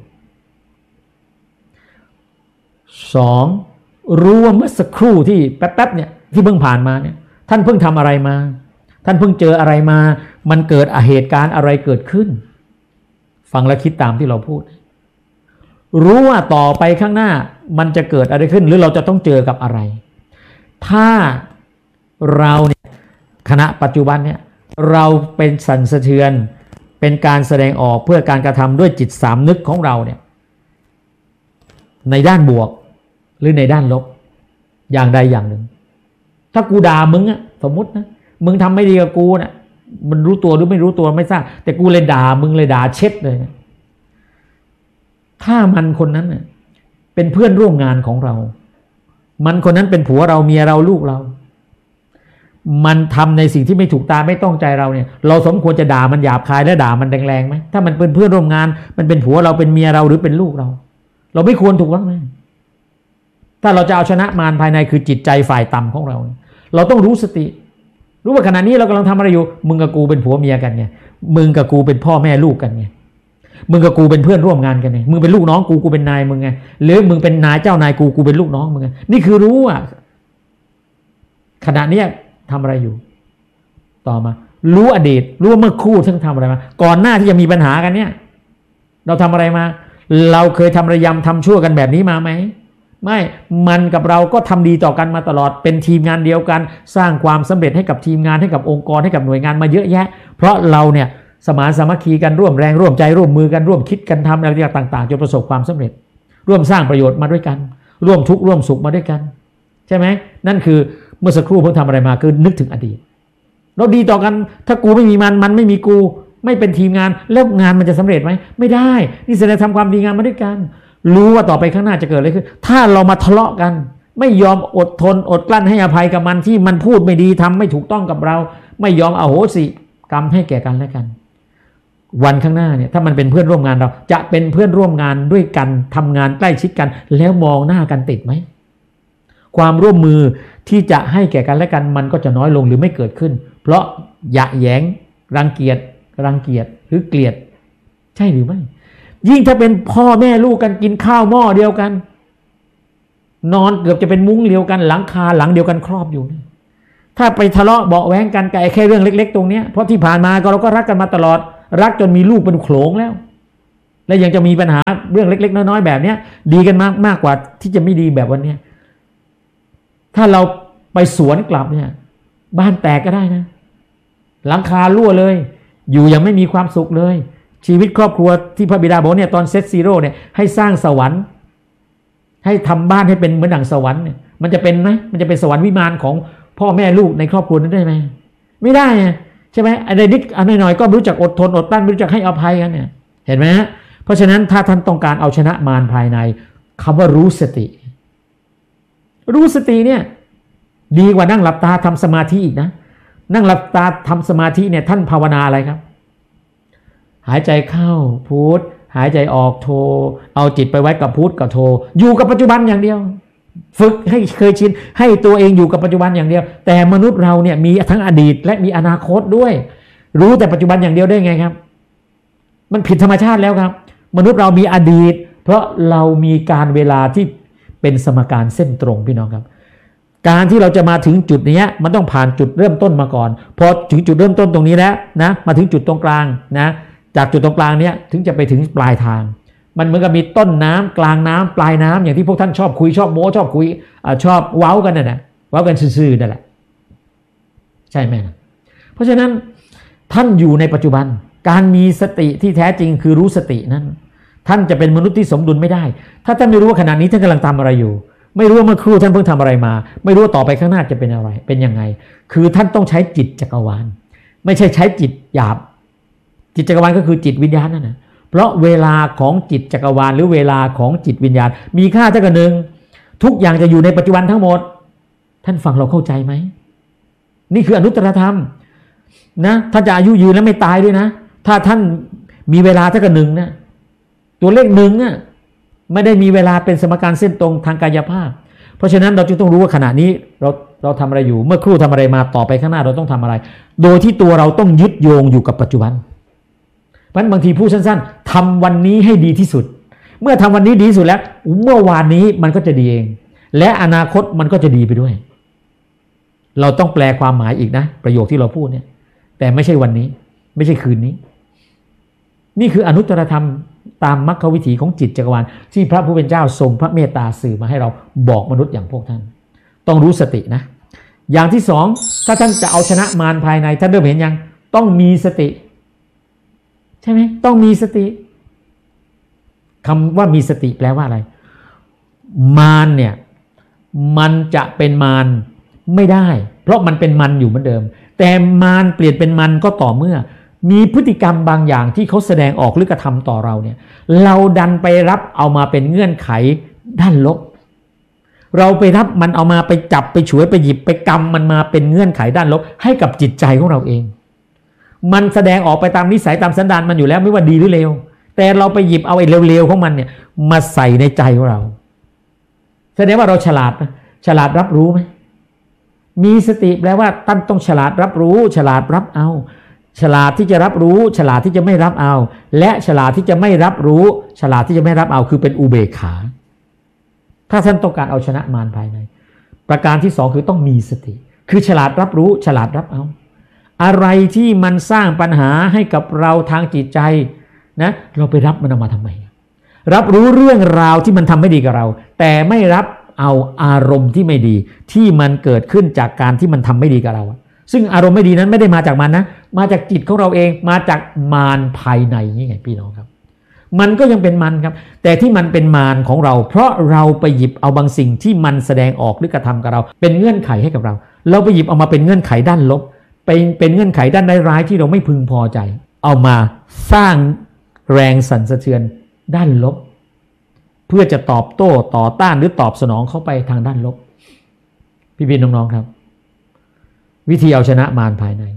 สองรู้ว่าเมื่อสักครู่ที่แป๊บๆเนี่ยที่เพิ่งผ่านมาเนี่ยท่านเพิ่งทำอะไรมาท่านเพิ่งเจออะไรมามันเกิดเหตุการณ์อะไรเกิดขึ้นฟังและคิดตามที่เราพูดรู้ว่าต่อไปข้างหน้ามันจะเกิดอะไรขึ้นหรือเราจะต้องเจอกับอะไรถ้าเราเนี่ยขณะปัจจุบันเนี่ยเราเป็นสั่นสะเทือนเป็นการแสดงออกเพื่อการกระทำด้วยจิตสามนึกของเราเนี่ยในด้านบวกหรือในด้านลบอย่างใดอย่างหนึ่งถ้ากูด่ามึงอะสมมตินะมึงทำไม่ดีกับกูนะมันรู้ตัวหรือไม่รู้ตัวไม่ทราบแต่กูเลยด่ามึงเลยด่าเช็ดเลยถ้ามันคนนั้นเน่ยเป็นเพื่อนร่วมงานของเรามันคนนั้นเป็นผัวเราเมียเราลูกเรามันทำในสิ่งที่ไม่ถูกตาไม่ต้องใจเราเนี่ยเราสมควรจะด่ามันหยาบคายและด่ามันแรงๆไหมถ้ามันเป็นเพื่อนร่วมงานมันเป็นผัวเราเป็นเมียเราหรือเป็นลูกเราเราไม่ควรถูกต้องไหมถ้าเราจะเอาชนะมารภายในคือจิตใจฝ่ายต่ำของเราเราต้องรู้สติรู้ว่าขณะนี้เรากำลังทำอะไรอยู่มึงกับกูเป็นผัวเมียกันไงมึงกับกูเป็นพ่อแม่ลูกกันไงมึงกับกูเป็นเพื่อนร่วมงานกันไงมึงเป็นลูกน้องกูกูเป็นนายมึงไงหรือมึงเป็นนายเจ้านายกูกูเป็นลูกน้องมึงไงนี่คือรู้อ่ะขณะนี้ทำอะไรอยู่ต่อมารู้อดีตรู้ว่าเมื่อครู่ท่านทำอะไรมาก่อนหน้าที่จะมีปัญหากันเนี่ยเราทำอะไรมาเราเคยทำระยำทำชั่วกันแบบนี้มาไหมไม่มันกับเราก็ทำดีต่อกันมาตลอดเป็นทีมงานเดียวกันสร้างความสำเร็จให้กับทีมงานให้กับองค์กรให้กับหน่วยงานมาเยอะแยะเพราะเราเนี่ยสมานสามัคคีกันร่วมแรงร่วมใจร่วมมือกันร่วมคิดกันทำอะไรต่างๆจนประสบความสำเร็จร่วมสร้างประโยชน์มาด้วยกันร่วมทุกข์ร่วมสุขมาด้วยกันใช่ไหมนั่นคือเมื่อสักครู่เพิ่งทำอะไรมาคือนึกถึงอดีตเราดีต่อกันถ้ากูไม่มีมันมันไม่มีกูไม่เป็นทีมงานแล้วงานมันจะสำเร็จไหมไม่ได้นี่แสดงทำความดีงานมาด้วยกันรู้ว่าต่อไปข้างหน้าจะเกิดอะไรขึ้นถ้าเรามาทะเลาะกันไม่ยอมอดทนอดกลั้นให้อภัยกับมันที่มันพูดไม่ดีทำไม่ถูกต้องกับเราไม่ยอมอโหสิกรรมให้แก่กันและกันวันข้างหน้าเนี่ยถ้ามันเป็นเพื่อนร่วมงานเราจะเป็นเพื่อนร่วมงานด้วยกันทำงานใกล้ชิดกันแล้วมองหน้ากันติดไหมความร่วมมือที่จะให้แก่กันและกันมันก็จะน้อยลงหรือไม่เกิดขึ้นเพราะหยะแหยงรังเกียจรังเกียจหรือเกลียดใช่หรือไม่ยิ่งถ้าเป็นพ่อแม่ลูกกันกินข้าวหม้อเดียวกันนอนเกือบจะเป็นมุ้งเดียวกันหลังคาหลังเดียวกันครอบอยู่ถ้าไปทะเลาะเบาะแว้งกันกับแค่เรื่องเล็กๆตรงนี้เพราะที่ผ่านมาก็เราก็รักกันมาตลอดรักจนมีลูกเป็นโขลงแล้วและยังจะมีปัญหาเรื่องเล็กๆน้อยๆแบบเนี้ยดีกันมากมากกว่าที่จะไม่ดีแบบวันนี้ถ้าเราไปสวนกลับเนี่ยบ้านแตกก็ได้นะหลังคารั่วเลยอยู่ยังไม่มีความสุขเลยชีวิตครอบครัวที่พระบิดาบอกเนี่ยตอนเซตซีโร่เนี่ยให้สร้างสวรรค์ให้ทำบ้านให้เป็นเหมือนดั่งสวรรค์เนี่ยมันจะเป็นไหมมันจะเป็นสวรรค์วิมานของพ่อแม่ลูกในครอบครัวนั้นได้ไหมไม่ได้ใช่ไหมอะไรนิดอะไรหน่อยก็รู้จักอดทนอดกลั้นรู้จักให้อภัยกันเนี่ยเห็นไหมฮะเพราะฉะนั้นถ้าท่านต้องการเอาชนะมารภายในคำว่ารู้สติรู้สติเนี่ยดีกว่านั่งหลับตาทำสมาธิอีกนะนั่งหลับตาทำสมาธิเนี่ยท่านภาวนาอะไรครับหายใจเข้าพุทหายใจออกโทเอาจิตไปไว้กับพุทกับโทอยู่กับปัจจุบันอย่างเดียวฝึกให้เคยชินให้ตัวเองอยู่กับปัจจุบันอย่างเดียวแต่มนุษย์เราเนี่ยมีทั้งอดีตและมีอนาคตด้วยรู้แต่ปัจจุบันอย่างเดียวได้ไงครับมันผิดธรรมชาติแล้วครับมนุษย์เรามีอดีตเพราะเรามีการเวลาที่เป็นสมการเส้นตรงพี่น้องครับการที่เราจะมาถึงจุดนี้มันต้องผ่านจุดเริ่มต้นมาก่อนพอถึงจุดเริ่มต้นตรงนี้แล้วนะมาถึงจุดตรงกลางนะจากจุดตรงกลางเนี้ยถึงจะไปถึงปลายทางมันเหมือนกับมีต้นน้ำกลางน้ำปลายน้ำอย่างที่พวกท่านชอบคุยชอบโม้ชอบคุยอชอบเว้ากันน่ะนะเว้ากันซื่อๆนั่นแหละใช่ไหมนะเพราะฉะนั้นท่านอยู่ในปัจจุบันการมีสติที่แท้จริงคือรู้สตินั้นท่านจะเป็นมนุษย์ที่สมดุลไม่ได้ถ้าท่านไม่รู้ว่าขณะนี้ท่านกำลังทำอะไรอยู่ไม่รู้ว่าเมื่อครู่ท่านเพิ่งทำอะไรมาไม่รู้ว่าต่อไปข้างหน้าจะเป็นอะไรเป็นยังไงคือท่านต้องใช้จิตจักรวาลไม่ใช่ใช้จิตหยาบจิตจักรวาลก็คือจิตวิญญาณนั่นนะเพราะเวลาของจิตจักรวาลหรือเวลาของจิตวิญญาณมีค่าเท่ากับหนึ่งทุกอย่างจะอยู่ในปัจจุบันทั้งหมดท่านฟังเราเข้าใจไหมนี่คืออนุตตรธรรมนะท่านจะอายุยืนและไม่ตายด้วยนะถ้าท่านมีเวลาเท่ากับหนึ่งนะตัวเลขหนึ่งอ่ะไม่ได้มีเวลาเป็นสมการเส้นตรงทางกายภาพเพราะฉะนั้นเราจึงต้องรู้ว่าขณะนี้เราเราทำอะไรอยู่เมื่อครู่ทำอะไรมาต่อไปข้างหน้าเราต้องทำอะไรโดยที่ตัวเราต้องยึดโยงอยู่กับปัจจุบันเพราะฉะนั้นบางทีพูดสั้นๆทำวันนี้ให้ดีที่สุดเมื่อทำวันนี้ดีที่สุดแล้วเมื่อวานนี้มันก็จะดีเองและอนาคตมันก็จะดีไปด้วยเราต้องแปลความหมายอีกนะประโยคที่เราพูดเนี่ยแต่ไม่ใช่วันนี้ไม่ใช่คืนนี้นี่คืออนุตตรธรรมตามมรรควิถีของจิตจักรวาลที่พระผู้เป็นเจ้าทรงพระเมตตาสื่อมาให้เราบอกมนุษย์อย่างพวกท่านต้องรู้สตินะอย่างที่สองถ้าท่านจะเอาชนะมารภายในท่านเริ่มเห็นยังต้องมีสติใช่ไหมต้องมีสติคำว่ามีสติแปลว่าอะไรมารเนี่ยมันจะเป็นมารไม่ได้เพราะมันเป็นมันอยู่เหมือนเดิมแต่มารเปลี่ยนเป็นมันก็ต่อเมื่อมีพฤติกรรมบางอย่างที่เขาแสดงออกหรือกระทำต่อเราเนี่ยเราดันไปรับเอามาเป็นเงื่อนไขด้านลบเราไปรับมันเอามาไปจับไปฉวยไปหยิบไปกำมันมาเป็นเงื่อนไขด้านลบให้กับจิตใจของเราเองมันแสดงออกไปตามนิสัยตามสันดานมันอยู่แล้วไม่ว่าดีหรือเลวแต่เราไปหยิบเอาไอ้เลวๆของมันเนี่ยมาใส่ในใจของเราแสดงว่าเราฉลาดนะฉลาดรับรู้ไหมมีสติแปลว่าท่านต้องฉลาดรับรู้ฉลาดรับเอาฉลาดที่จะรับรู้ฉลาดที่จะไม่รับเอาและฉลาดที่จะไม่รับรู้ฉลาดที่จะไม่รับเอาคือเป็นอุเบกขาถ้าท่านต้องการเอาชนะมารภายในประการที่สองคือต้องมีสติคือฉลาดรับรู้ฉลาดรับเอาอะไรที่มันสร้างปัญหาให้กับเราทางจิตใจนะเราไปรับมันออกมาทำไมรับรู้เรื่องราวที่มันทำไม่ดีกับเราแต่ไม่รับเอาอารมณ์ที่ไม่ดีที่มันเกิดขึ้นจากการที่มันทำไม่ดีกับเราซึ่งอารมณ์ไม่ดีนั้นไม่ได้มาจากมันนะมาจากจิตของเราเองมาจากมารภายในนี่ไงพี่น้องครับมันก็ยังเป็นมันครับแต่ที่มันเป็นมารของเราเพราะเราไปหยิบเอาบางสิ่งที่มันแสดงออกหรือกระทำกับเราเป็นเงื่อนไขให้กับเราเราไปหยิบเอามาเป็นเงื่อนไขด้านลบเป็นเป็นเงื่อนไขด้านร้ายๆที่เราไม่พึงพอใจเอามาสร้างแรงสั่นสะเทือนด้านลบเพื่อจะตอบโต้ต่อต้านหรือตอบสนองเข้าไปทางด้านลบพี่พี่น้องๆครับวิธีเอาชนะมารภายใน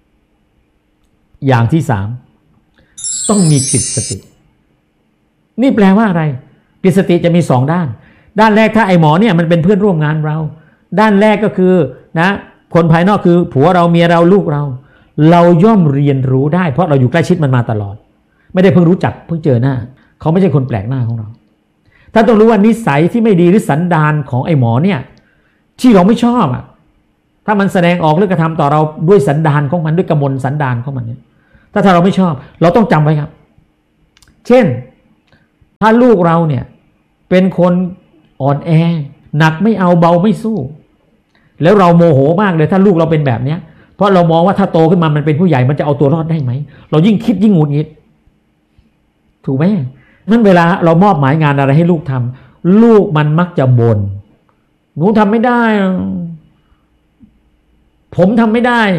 อย่างที่สามต้องมีจิตสตินี่แปลว่าอะไรจิตสติจะมีสองด้านด้านแรกถ้าไอ้หมอเนี่ยมันเป็นเพื่อนร่วมงานเราด้านแรกก็คือนะคนภายนอกคือผัวเราเมียเราลูกเราเราย่อมเรียนรู้ได้เพราะเราอยู่ใกล้ชิดมันมาตลอดไม่ได้เพิ่งรู้จักเพิ่งเจอหน้าเขาไม่ใช่คนแปลกหน้าของเราท่านต้องรู้ว่านิสัยที่ไม่ดีหรือสันดานของไอ้หมอเนี่ยที่เราไม่ชอบอ่ะถ้ามันแสดงออกหรือกระทำต่อเราด้วยสันดานของมันด้วยกมลสันดานของมันเนี่ยถ้าถ้าเราไม่ชอบเราต้องจำไว้ครับเช่นถ้าลูกเราเนี่ยเป็นคนอ่อนแอหนักไม่เอาเบาไม่สู้แล้วเราโมโหมากเลยถ้าลูกเราเป็นแบบเนี้ยเพราะเรามองว่าถ้าโตขึ้นมามันเป็นผู้ใหญ่มันจะเอาตัวรอดได้ไหมเรายิ่งคิดยิ่งหงุดหงิดถูกไหมนั่นเวลาเรามอบหมายงานอะไรให้ลูกทำลูกมันมักจะบ่นหนูทำไม่ได้ผมทำไม่ได้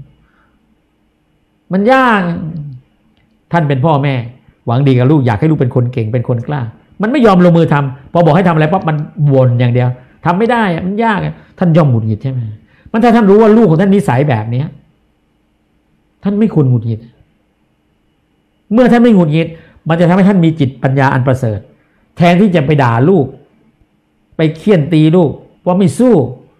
มันยากท่านเป็นพ่อแม่หวังดีกับลูกอยากให้ลูกเป็นคนเก่งเป็นคนกล้ามันไม่ยอมลงมือทำพอบอกให้ทำอะไรปั๊บมันบ่นอย่างเดียวทำไม่ได้มันยากท่านย่อมหงุดหงิดใช่ไหมมันถ้าท่านรู้ว่าลูกของท่านนิสัยแบบนี้ท่านไม่ควรหงุดหงิดเมื่อท่านไม่หงุดหงิดมันจะทำให้ท่านมีจิตปัญญาอันประเสริฐแทนที่จะไปด่าลูกไปเคี่ยนตีลูกว่าไม่สู้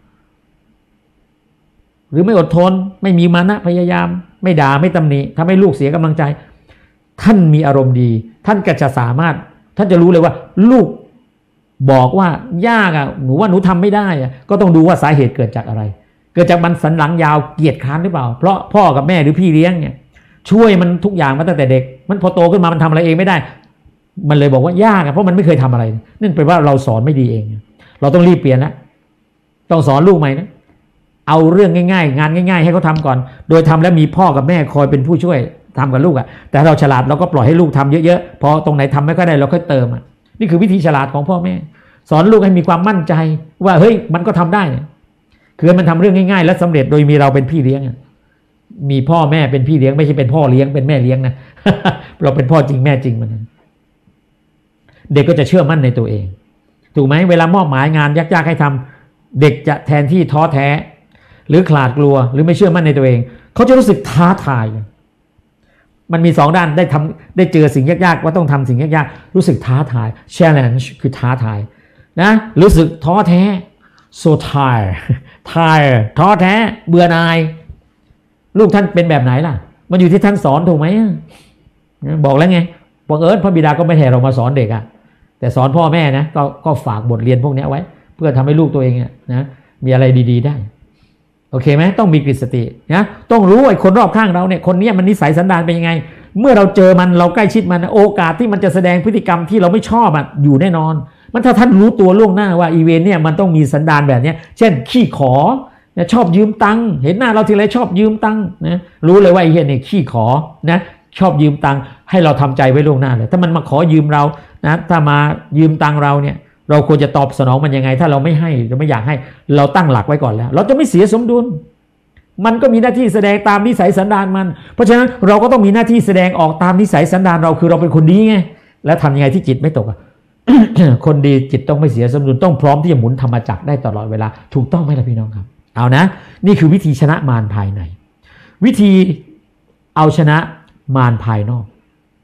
หรือไม่อดทนไม่มีมานะพยายามไม่ด่าไม่ตำหนิทำให้ลูกเสียกำลังใจท่านมีอารมณ์ดีท่านก็จะสามารถท่านจะรู้เลยว่าลูกบอกว่ายากอ่ะหนูว่าหนูทำไม่ได้อ่ะก็ต้องดูว่าสาเหตุเกิดจากอะไรเกิดจากมันสันหลังยาวเกียจคร้านหรือเปล่าเพราะพ่อกับแม่หรือพี่เลี้ยงเนี่ยช่วยมันทุกอย่างมาตั้งแต่เด็กมันพอโตขึ้นมามันทำอะไรเองไม่ได้มันเลยบอกว่ายากอ่ะเพราะมันไม่เคยทำอะไรนั่นแปลว่าเราสอนไม่ดีเองเราต้องรีบเปลี่ยนแล้วต้องสอนลูกใหม่นะเอาเรื่องง่ายๆงานง่ายๆให้เขาทำก่อนโดยทำแล้วมีพ่อกับแม่คอยเป็นผู้ช่วยทำกับลูกอ่ะแต่เราฉลาดเราก็ปล่อยให้ลูกทำเยอะๆพอตรงไหนทำไม่ค่อยได้เราค่อยเติมอ่ะนี่คือวิธีฉลาดของพ่อแม่สอนลูกให้มีความมั่นใจว่าเฮ้ยมันก็ทำได้คือมันทำเรื่องง่ายๆและสำเร็จโดยมีเราเป็นพี่เลี้ยงมีพ่อแม่เป็นพี่เลี้ยงไม่ใช่เป็นพ่อเลี้ยงเป็นแม่เลี้ยงนะ เราเป็นพ่อจริงแม่จริงมันเด็กก็จะเชื่อมั่นในตัวเองถูกไหมเวลามอบหมายงานยากๆให้ทำเด็กจะแทนที่ท้อแท้หรือขลาดกลัวหรือไม่เชื่อมั่นในตัวเองเขาจะรู้สึกท้าทายมันมีสองด้านได้ทำได้เจอสิ่งยากๆว่าต้องทำสิ่งยากๆรู้สึกท้าทาย challenge คือท้าทายนะรู้สึกท้อแท้ so tired tired ท้อแท้เบื่อหน่ายลูกท่านเป็นแบบไหนล่ะมันอยู่ที่ท่านสอนถูกไหมบอกแล้วไงบอกเอิร์ธพระบิดาก็ไม่แห่เรามาสอนเด็กอะแต่สอนพ่อแม่นะก็ก็ฝากบทเรียนพวกนี้ไว้เพื่อทำให้ลูกตัวเองนะมีอะไรดีๆได้โอเคไหมต้องมีกฤตสตินะต้องรู้ไอ้คนรอบข้างเราเนี่ยคนนี้มันนิสัยสันดานเป็นยังไงเมื่อเราเจอมันเราใกล้ชิดมันโอกาสที่มันจะแสดงพฤติกรรมที่เราไม่ชอบอ่ะอยู่แน่นอนมันถ้าท่านรู้ตัวล่วงหน้าว่าอีเวนต์เนี่ยมันต้องมีสันดานแบบนี้เช่นขี้ขอนะชอบยืมตังค์เห็นหน้าเราทีไรชอบยืมตังค์นะรู้เลยว่าไอ้เหี้ยเนี่ยขี้ขอนะชอบยืมตังค์ให้เราทำใจไว้ล่วงหน้าเลยถ้ามันมาขอยืมเรานะถ้ามายืมตังค์เราเนี่ยเราควรจะตอบสนองมันยังไงถ้าเราไม่ให้เราไม่อยากให้เราตั้งหลักไว้ก่อนแล้วเราจะไม่เสียสมดุลมันก็มีหน้าที่แสดงตามนิสัยสันดานมันเพราะฉะนั้นเราก็ต้องมีหน้าที่แสดงออกตามนิสัยสันดานเราคือเราเป็นคนดีไงแล้วทำยังไงที่จิตไม่ตกอ่ะ คนดีจิตต้องไม่เสียสมดุลต้องพร้อมที่จะหมุนธรรมจักรได้ตลอดเวลาถูกต้องไหมล่ะพี่น้องครับเอานะนี่คือวิธีชนะมารภายในวิธีเอาชนะมารภายนอก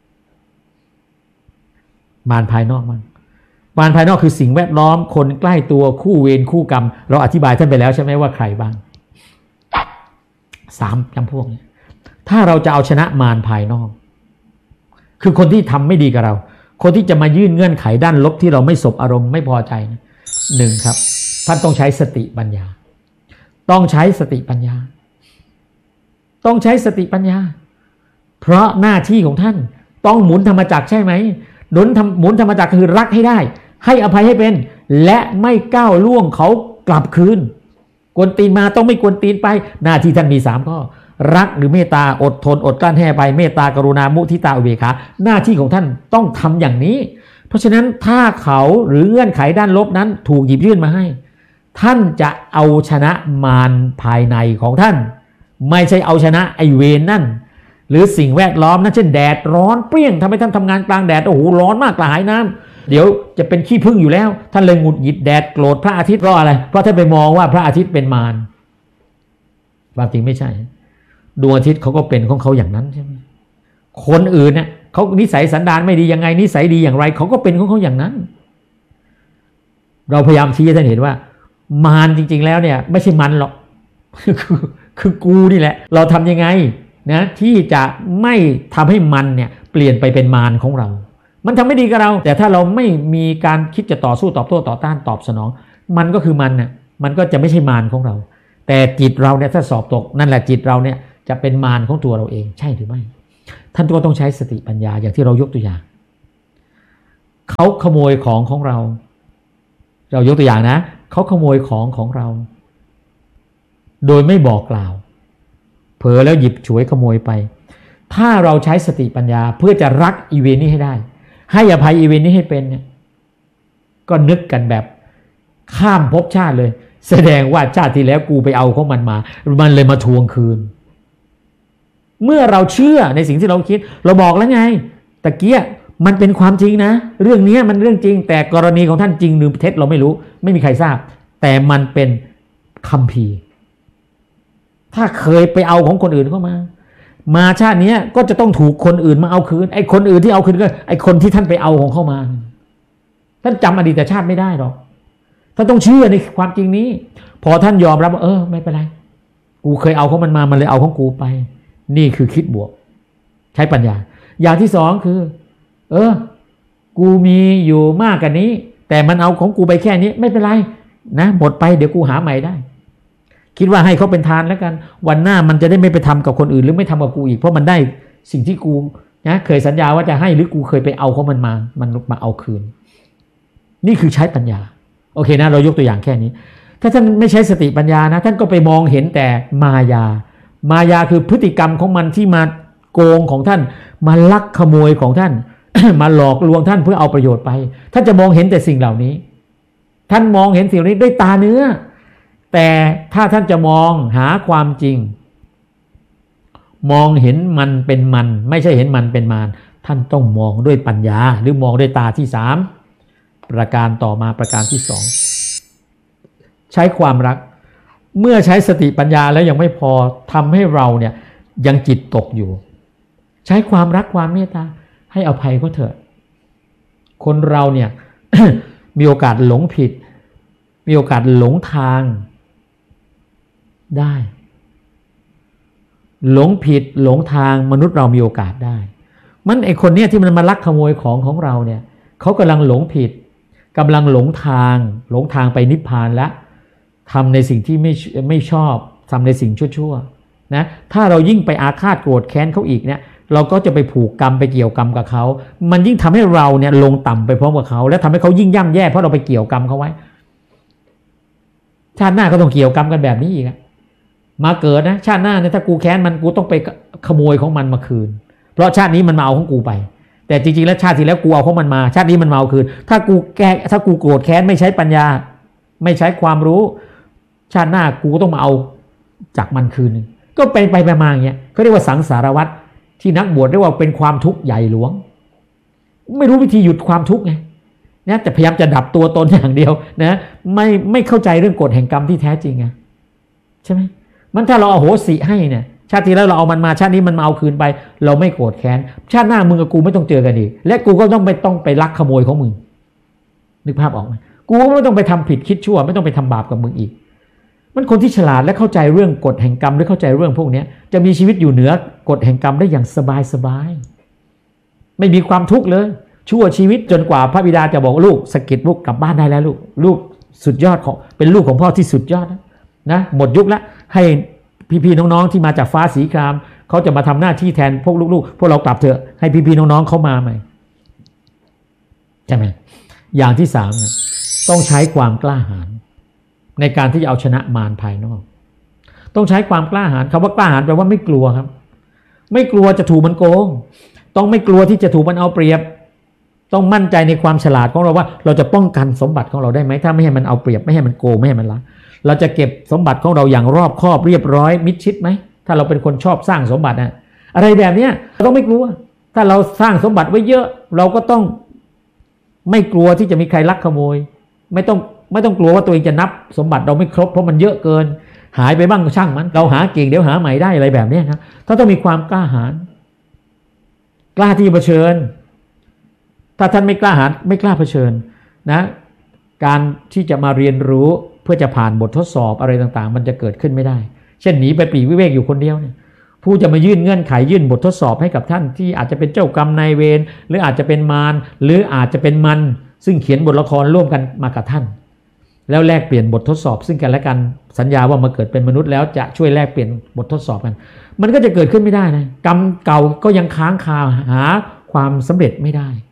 มารภายนอกมันมารภายนอกคือสิ่งแวดล้อมคนใกล้ตัวคู่เวรคู่กรรมเราอธิบายท่านไปแล้วใช่ไหมว่าใครบ้างสามจำพวกนี้ถ้าเราจะเอาชนะมารภายนอกคือคนที่ทำไม่ดีกับเราคนที่จะมายื่นเงื่อนไขด้านลบที่เราไม่สบอารมณ์ไม่พอใจนะหนึ่งครับท่านต้องใช้สติปัญญาต้องใช้สติปัญญาต้องใช้สติปัญญาเพราะหน้าที่ของท่านต้องหมุนธรรมจักรใช่ไหมหนุนหมุนธรรมจักรคือรักให้ได้ให้อภัยให้เป็นและไม่ก้าวล่วงเขากลับคืนกวนตีนมาต้องไม่กวนตีนไปหน้าที่ท่านมีสามข้อรักหรือเมตตาอดทนอดกลั้นให้อภัยเมตตากรุณามุทิตาอุเบกขาหน้าที่ของท่านต้องทำอย่างนี้เพราะฉะนั้นถ้าเขาหรือเงื่อนไขด้านลบนั้นถูกหยิบยื่นมาให้ท่านจะเอาชนะมารภายในของท่านไม่ใช่เอาชนะไอเวร นั่นหรือสิ่งแวดล้อมนั้นเช่นแดดร้อนเปรี้ยงทำให้ท่านทำงานกลางแดดโอ้โหร้อนมากกระหายน้ำเดี๋ยวจะเป็นขี้ผึ้งอยู่แล้วท่านเลยหงุดหงิดแดดโกรธพระอาทิตย์เพราะอะไรเพราะท่านไปมองว่าพระอาทิตย์เป็นมารความจริงไม่ใช่ดวงอาทิตย์เขาก็เป็นของเขาอย่างนั้นใช่ไหมคนอื่นเนี่ยเขานิสัยสันดานไม่ดียังไงนิสัยดีอย่างไรเขาก็เป็นของเขาอย่างนั้นเราพยายามชี้ให้ท่านเห็นว่ามารจริงๆแล้วเนี่ยไม่ใช่มันหรอก คือคือกูนี่แหละเราทำยังไงนะที่จะไม่ทำให้มันเนี่ยเปลี่ยนไปเป็นมารของเรามันทำไม่ดีกับเราแต่ถ้าเราไม่มีการคิดจะต่อสู้ตอบโต้ต่อต้านตอบสนองมันก็คือมันน่ะมันก็จะไม่ใช่มารของเราแต่จิตเราเนี่ยถ้าสอบตกนั่นแหละจิตเราเนี่ยจะเป็นมารของตัวเราเองใช่หรือไม่ท่านก็ต้องใช้สติปัญญาอย่างที่เรายกตัวอย่างเขาขโมยของของเราเรายกตัวอย่างนะเขาขโมยของของเราโดยไม่บอกกล่าวเผลอแล้วหยิบฉวยขโมยไปถ้าเราใช้สติปัญญาเพื่อจะรักอีเวนต์นี้ให้ได้ให้อภัยอีเวนต์นี้ให้เป็นเนี่ยก็นึกกันแบบข้ามภพชาติเลยแสดงว่าชาติที่แล้วกูไปเอาของมันมามันเลยมาทวงคืนเมื่อเราเชื่อในสิ่งที่เราคิดเราบอกแล้วไงตะเกียมันเป็นความจริงนะเรื่องนี้มันเรื่องจริงแต่กรณีของท่านจริงหรือเท็จเราไม่รู้ไม่มีใครทราบแต่มันเป็นคัมภีร์ถ้าเคยไปเอาของคนอื่นเข้ามามาชาตินี้ก็จะต้องถูกคนอื่นมาเอาคืนไอ้คนอื่นที่เอาคืนก็ไอ้คนที่ท่านไปเอาของเข้ามาท่านจำอดีตชาติไม่ได้หรอกท่านต้องเชื่อในความจริงนี้พอท่านยอมรับว่าเออไม่เป็นไรกูเคยเอาของมันมามันเลยเอาของกูไปนี่คือคิดบวกใช้ปัญญาอย่างที่สองคือเออกูมีอยู่มากกว่านี้แต่มันเอาของกูไปแค่นี้ไม่เป็นไรนะหมดไปเดี๋ยวกูหาใหม่ได้คิดว่าให้เขาเป็นทานแล้วกันวันหน้ามันจะได้ไม่ไปทำกับคนอื่นหรือไม่ทำกับกูอีกเพราะมันได้สิ่งที่กูนะเคยสัญญาว่าจะให้หรือกูเคยไปเอาของมันมามันมาเอาคืนนี่คือใช้ปัญญาโอเคนะเรายกตัวอย่างแค่นี้ถ้าท่านไม่ใช้สติปัญญานะท่านก็ไปมองเห็นแต่มายามายาคือพฤติกรรมของมันที่มาโกงของท่านมาลักขโมยของท่าน มาหลอกลวงท่านเพื่อเอาประโยชน์ไปท่านจะมองเห็นแต่สิ่งเหล่านี้ท่านมองเห็นสิ่งนี้ด้วยตาเนื้อแต่ถ้าท่านจะมองหาความจริงมองเห็นมันเป็นมันไม่ใช่เห็นมันเป็นมารท่านต้องมองด้วยปัญญาหรือมองด้วยตาที่สามประการต่อมาประการที่สองใช้ความรักเมื่อใช้สติปัญญาแล้วยังไม่พอทำให้เราเนี่ยยังจิตตกอยู่ใช้ความรักความเมตตาให้อภัยเขาเถอะคนเราเนี่ย มีโอกาสหลงผิดมีโอกาสหลงทางได้หลงผิดหลงทางมนุษย์เรามีโอกาสได้มันไอคนเนี้ยที่มันมาลักขโมยของของเราเนี่ยเขากำลังหลงผิดกำลังหลงทางหลงทางไปนิพพานแล้วทำในสิ่งที่ไม่ไม่ชอบทำในสิ่งชั่วๆนะถ้าเรายิ่งไปอาฆาตโกรธแค้นเขาอีกเนี่ยเราก็จะไปผูกกรรมไปเกี่ยวกรรมกับเขามันยิ่งทำให้เราเนี่ยลงต่ำไปพร้อมกับเขาและทำให้เขายิ่งย่ำแย่เพราะเราไปเกี่ยวกรรมเขาไว้ชาติหน้าก็ต้องเกี่ยวกรรมกันแบบนี้อีกมาเกิดนะชาติหน้าเนี่ยถ้ากูแค้นมันกูต้องไปขโมยของมันมาคืนเพราะชาตินี้มันมาเอาของกูไปแต่จริงๆแล้วชาติที่แล้วกูเอาของมันมาชาตินี้มันมาเอาคืนถ้ากูแก้ถ้ากูโกรธแค้นไม่ใช้ปัญญาไม่ใช้ความรู้ชาติหน้ากูต้องมาเอาจากมันคืนนึงก็ไปไปมาอย่างเงี้ยเขาเรียกว่าสังสารวัฏที่นักบวชเรียกว่าเป็นความทุกข์ใหญ่หลวงไม่รู้วิธีหยุดความทุกข์ไงนะแต่พยายามจะดับตัวตนอย่างเดียวนะไม่ไม่เข้าใจเรื่องกฎแห่งกรรมที่แท้จริงไงใช่ไหมมันถ้าเราเอาโหสิให้เนี่ยชาติที่แล้วเราเอามันมาชาตินี้มันมาเอาคืนไปเราไม่โกรธแค้นชาติหน้ามึงกับกูไม่ต้องเจอกันอีกและกูก็ต้องไปต้องไปลักขโมยของมึงนึกภาพออกไหมกูไม่ต้องไปทำผิดคิดชั่วไม่ต้องไปทำบาปกับมึงอีกมันคนที่ฉลาดและเข้าใจเรื่องกฎแห่งกรรมหรือเข้าใจเรื่องพวกนี้จะมีชีวิตอยู่เหนือกฎแห่งกรรมได้อย่างสบายสบายไม่มีความทุกข์เลยชั่วชีวิตจนกว่าพระบิดาจะบอกลูกสกิดลูกกลับบ้านได้แล้วลูกลูกสุดยอดของเป็นลูกของพ่อที่สุดยอดนะนะหมดยุคแล้วให้พี่ๆน้องๆที่มาจากฟ้าสีครามเขาจะมาทำหน้าที่แทนพวกลูกๆพวกเรากลับเถอะให้พี่ๆน้องๆเขามาใหม่ใช่ไหมอย่างที่สามเนี่ยต้องใช้ความกล้าหาญในการที่จะเอาชนะมารภายนอกต้องใช้ความกล้าหาญคำว่ากล้าหาญแปลว่าไม่กลัวครับไม่กลัวจะถูกมันโกงต้องไม่กลัวที่จะถูกมันเอาเปรียบต้องมั่นใจในความฉลาดของเราว่าเราจะป้องกันสมบัติของเราได้ไหมถ้าไม่ให้มันเอาเปรียบไม่ให้มันโกงไม่ให้มันลักเราจะเก็บสมบัติของเราอย่างรอบคอบเรียบร้อยมิดชิดไหมถ้าเราเป็นคนชอบสร้างสมบัตินะอะไรแบบนี้เราต้องไม่กลัวถ้าเราสร้างสมบัติไว้เยอะเราก็ต้องไม่กลัวที่จะมีใครลักขโมยไม่ต้องไม่ต้องกลัวว่าตัวเองจะนับสมบัติเราไม่ครบเพราะมันเยอะเกินหายไปบ้างก็ช่างมันเราหาเก่งเดี๋ยวหาใหม่ได้อะไรแบบนี้ครับถ้าต้องมีความกล้าหาญกล้าที่จะเผชิญถ้าท่านไม่กล้าหาญไม่กล้าเผชิญนะการที่จะมาเรียนรู้เพื่อจะผ่านบททดสอบอะไรต่างๆมันจะเกิดขึ้นไม่ได้เช่นหนีไปปลีกวิเวกอยู่คนเดียวเนี่ยผู้จะมายื่นเงื่อนไขยื่นบททดสอบให้กับท่านที่อาจจะเป็นเจ้ากรรมนายเวรหรืออาจจะเป็นมารหรืออาจจะเป็นมันซึ่งเขียนบทละครร่วมกันมากับท่านแล้วแลกเปลี่ยนบททดสอบซึ่งกันและกันสัญญาว่ามาเกิดเป็นมนุษย์แล้วจะช่วยแลกเปลี่ยนบททดสอบกันมันก็จะเกิดขึ้นไม่ได้นะกรรมเก่าก็ยังค้างคาหาความสำเร็จไม่ได้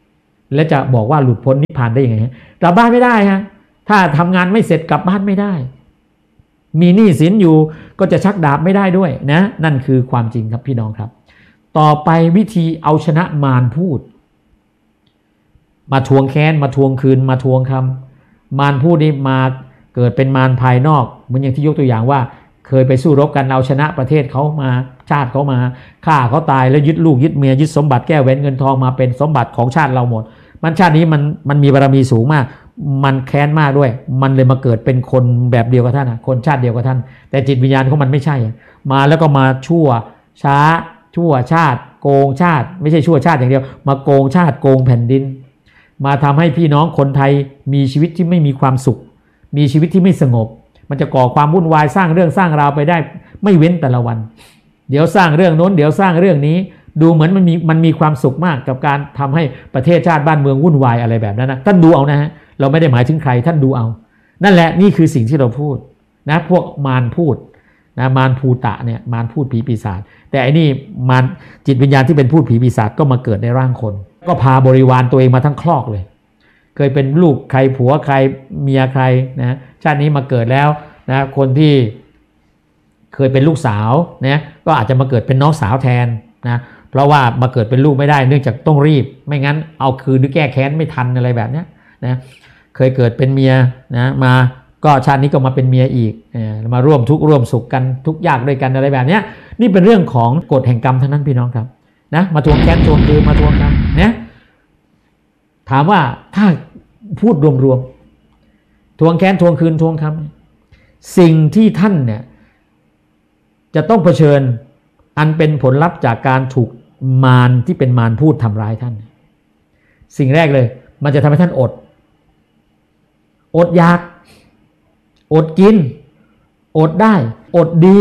และจะบอกว่าหลุดพ้นนิพพานได้ยังไงกลับบ้านไม่ได้ฮะถ้าทำงานไม่เสร็จกลับบ้านไม่ได้มีหนี้สินอยู่ก็จะชักดาบไม่ได้ด้วยนะนั่นคือความจริงครับพี่น้องครับต่อไปวิธีเอาชนะมารพูดมาทวงแค้นมาทวงคืนมาทวงคำมารพูดนี่มาเกิดเป็นมารภายนอกเหมือนอย่างที่ยกตัวอย่างว่าเคยไปสู้รบกันเอาชนะประเทศเขามาชาติเขามาฆ่าเขาตายแล้วยึดลูกยึดเมียยึดสมบัติแก้วแหวนเงินทองมาเป็นสมบัติของชาติเราหมดมันชาตินี้มันมันมีบารมีสูงมากมันแค้นมากด้วยมันเลยมาเกิดเป็นคนแบบเดียวกับท่านนะคนชาติเดียวกับท่านแต่จิตวิญญาณของมันไม่ใช่มาแล้วก็มาชั่วช้าชั่วชาติโกงชาติไม่ใช่ชั่วชาติอย่างเดียวมาโกงชาติโกงแผ่นดินมาทำให้พี่น้องคนไทยมีชีวิตที่ไม่มีความสุขมีชีวิตที่ไม่สงบมันจะก่อความวุ่นวายสร้างเรื่องสร้างราวไปได้ไม่เว้นแต่ละวันเดี๋ยวสร้างเรื่องโน้นเดี๋ยวสร้างเรื่องนี้ดูเหมือนมันมีมันมีความสุขมากกับการทำให้ประเทศชาติบ้านเมืองวุ่นวายอะไรแบบนั้นนะท่านดูเอานะฮะเราไม่ได้หมายถึงใครท่านดูเอานั่นแหละนี่คือสิ่งที่เราพูดนะพวกมารพูดนะมารภูตะเนี่ยมารพูดผีปีศาจแต่อันนี้มารจิตวิญญาณที่เป็นพูดผีปีศาจก็มาเกิดในร่างคนก็พาบริวารตัวเองมาทั้งครอกเลยเคยเป็นลูกใครผัวใครเมียใครนะชาตินี้มาเกิดแล้วนะคนที่เคยเป็นลูกสาวนะก็อาจจะมาเกิดเป็นน้องสาวแทนนะเพราะว่ามาเกิดเป็นลูกไม่ได้เนื่องจากต้องรีบไม่งั้นเอาคืนหรือแก้แค้นไม่ทันอะไรแบบนี้นะเคยเกิดเป็นเมียนะมาก็ชาตินี้ก็มาเป็นเมียอีกมาร่วมทุกข์ร่วมสุขกันทุกข์ยากด้วยกันอะไรแบบนี้นี่เป็นเรื่องของกฎแห่งกรรมทั้งนั้นพี่น้องครับนะมาทวงแค้นทวงคืนมาทวงกันนะถามว่าถ้าพูดรวมๆทวงแค้นทวงคืนทวงคำสิ่งที่ท่านเนี่ยจะต้องเผชิญอันเป็นผลลัพธ์จากการถูกมารที่เป็นมารพูดทำร้ายท่านสิ่งแรกเลยมันจะทำให้ท่านอดอดอยากอดกินอดได้อดดี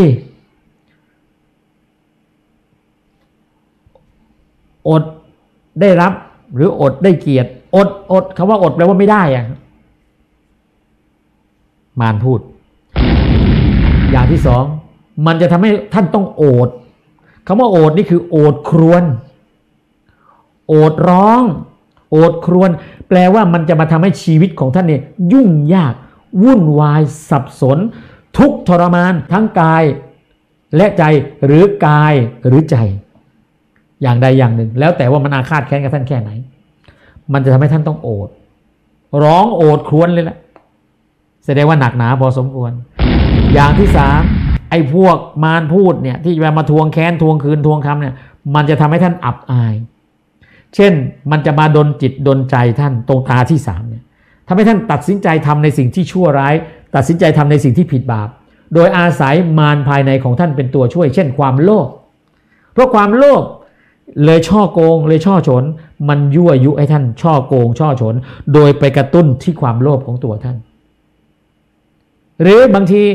อดได้รับหรืออดได้เกียรติอดอดคำว่าอดแปลว่าไม่ได้อะมารพูดอย่างที่สองมันจะทำให้ท่านต้องโอดคำว่าโอดนี่คือโอดครวญโอดร้องโอดครวญแปลว่ามันจะมาทำให้ชีวิตของท่านเนี่ยยุ่งยากวุ่นวายสับสนทุกข์ทรมานทั้งกายและใจหรือกายหรือใจอย่างใดอย่างหนึ่งแล้วแต่ว่ามันอาฆาตแค้นกับท่านแค่ไหนมันจะทำให้ท่านต้องโอดร้องโอดครวญเลยแหละแสดงว่าหนักหนาพอสมควรอย่างที่สามไอ้พวกมารพูดเนี่ยที่จะมาทวงแค้นทวงคืนทวงคำเนี่ยมันจะทำให้ท่านอับอายเช่นมันจะมาดลจิตดลใจท่านตรงตาที่สามเนี่ยทำให้ท่านตัดสินใจทำในสิ่งที่ชั่วร้ายตัดสินใจทำในสิ่งที่ผิดบาปโดยอาศัยมารภายในของท่านเป็นตัวช่วยเช่นความโลภเพราะความโลภเลยช่อโกงเลยช่อฉนมันยั่วยุให้ท่านช่อโกงช่อฉนโดยไปกระตุ้นที่ความโลภของตัวท่านหรือบางที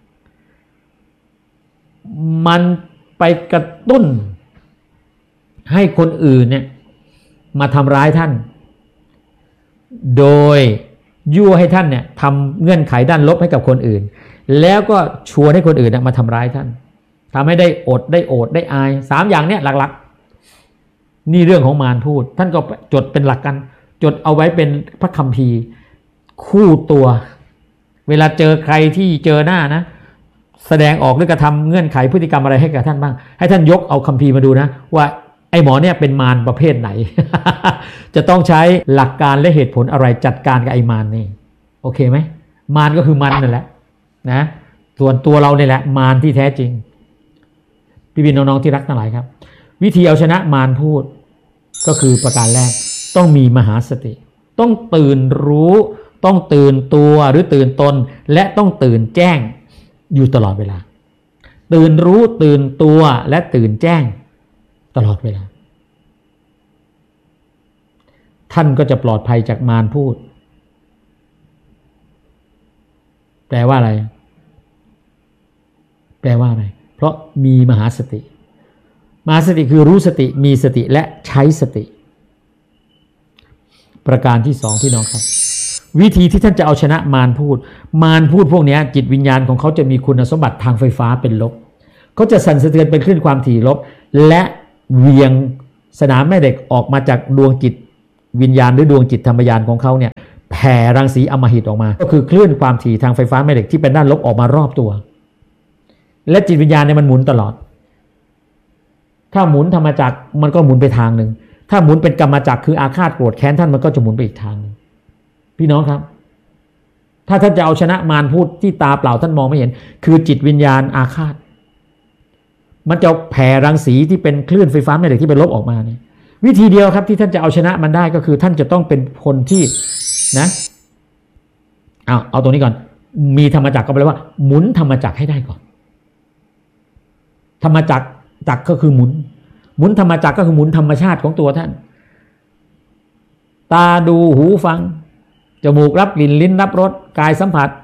มันไปกระตุ้นให้คนอื่นเนี่ยมาทำร้ายท่านโดยยั่วให้ท่านเนี่ยทำเงื่อนไขด้านลบให้กับคนอื่นแล้วก็ชวนให้คนอื่นมาทำร้ายท่านทำให้ได้อดได้โอดได้อายสามอย่างเนี้ยหลักๆนี่เรื่องของมารพูดท่านก็จดเป็นหลักกันจดเอาไว้เป็นพระคัมภีร์คู่ตัวเวลาเจอใครที่เจอหน้านะแสดงออกหรือกระทำเงื่อนไขพฤติกรรมอะไรให้กับท่านบ้างให้ท่านยกเอาคัมภีร์มาดูนะว่าไอ้หมอเนี่ยเป็นมารประเภทไหน จะต้องใช้หลักการและเหตุผลอะไรจัดการกับไอ้มารนี่โอเคไหมมารก็คือมันนั่นแหละนะส่วนตัวเราเนี่ยแหละมารที่แท้จริงพี่ๆน้องๆที่รักทั้งหลายครับวิธีเอาชนะมารพูดก็คือประการแรกต้องมีมหาสติต้องตื่นรู้ต้องตื่นตัวหรือตื่นตนและต้องตื่นแจ้งอยู่ตลอดเวลาตื่นรู้ตื่นตัวและตื่นแจ้งตลอดเวลาท่านก็จะปลอดภัยจากมารพูดแปลว่าอะไรแปลว่าอะไรเพราะมีมหาสติมหาสติคือรู้สติมีสติและใช้สติประการที่สองพี่น้องครับวิธีที่ท่านจะเอาชนะมารพูดมารพูดพวกนี้จิตวิญญาณของเขาจะมีคุณสมบัติทางไฟฟ้าเป็นลบเขาจะสั่นสะเทือนเป็นคลื่นความถี่ลบและเวียงสนามแม่เหล็กออกมาจากดวงจิตวิญญาณหรือดวงจิตธรรมญาณของเขาเนี่ยแผ่รังสีอำมหิตออกมาก็คือคลื่นความถี่ทางไฟฟ้าแม่เหล็กที่เป็นด้านลบออกมารอบตัวและจิตวิญญาณเนี่ยมันหมุนตลอดถ้าหมุนธรรมจักรมันก็หมุนไปทางหนึ่งถ้าหมุนเป็นกรรมจักรคืออาฆาตโกรธแค้นท่านมันก็จะหมุนไปอีกทางนึงพี่น้องครับถ้าท่านจะเอาชนะมารพูดที่ตาเปล่าท่านมองไม่เห็นคือจิตวิญญาณอาฆาตมันจะแผ่รังสีที่เป็นคลื่นไฟฟ้าแม่เหล็กที่เป็นลบออกมาเนี่ยวิธีเดียวครับที่ท่านจะเอาชนะมันได้ก็คือท่านจะต้องเป็นคนที่นะเอาเอาตรงนี้ก่อนมีธรรมจักรก็แปลว่าหมุนธรรมจักรให้ได้ก่อนธรรมจักรจักรก็คือหมุนหมุนธรรมจักรก็คือหมุนธรรมชาติของตัวท่านตาดูหูฟังจมูกรับกลิ่นลิ้นรับรสกายสัมผัส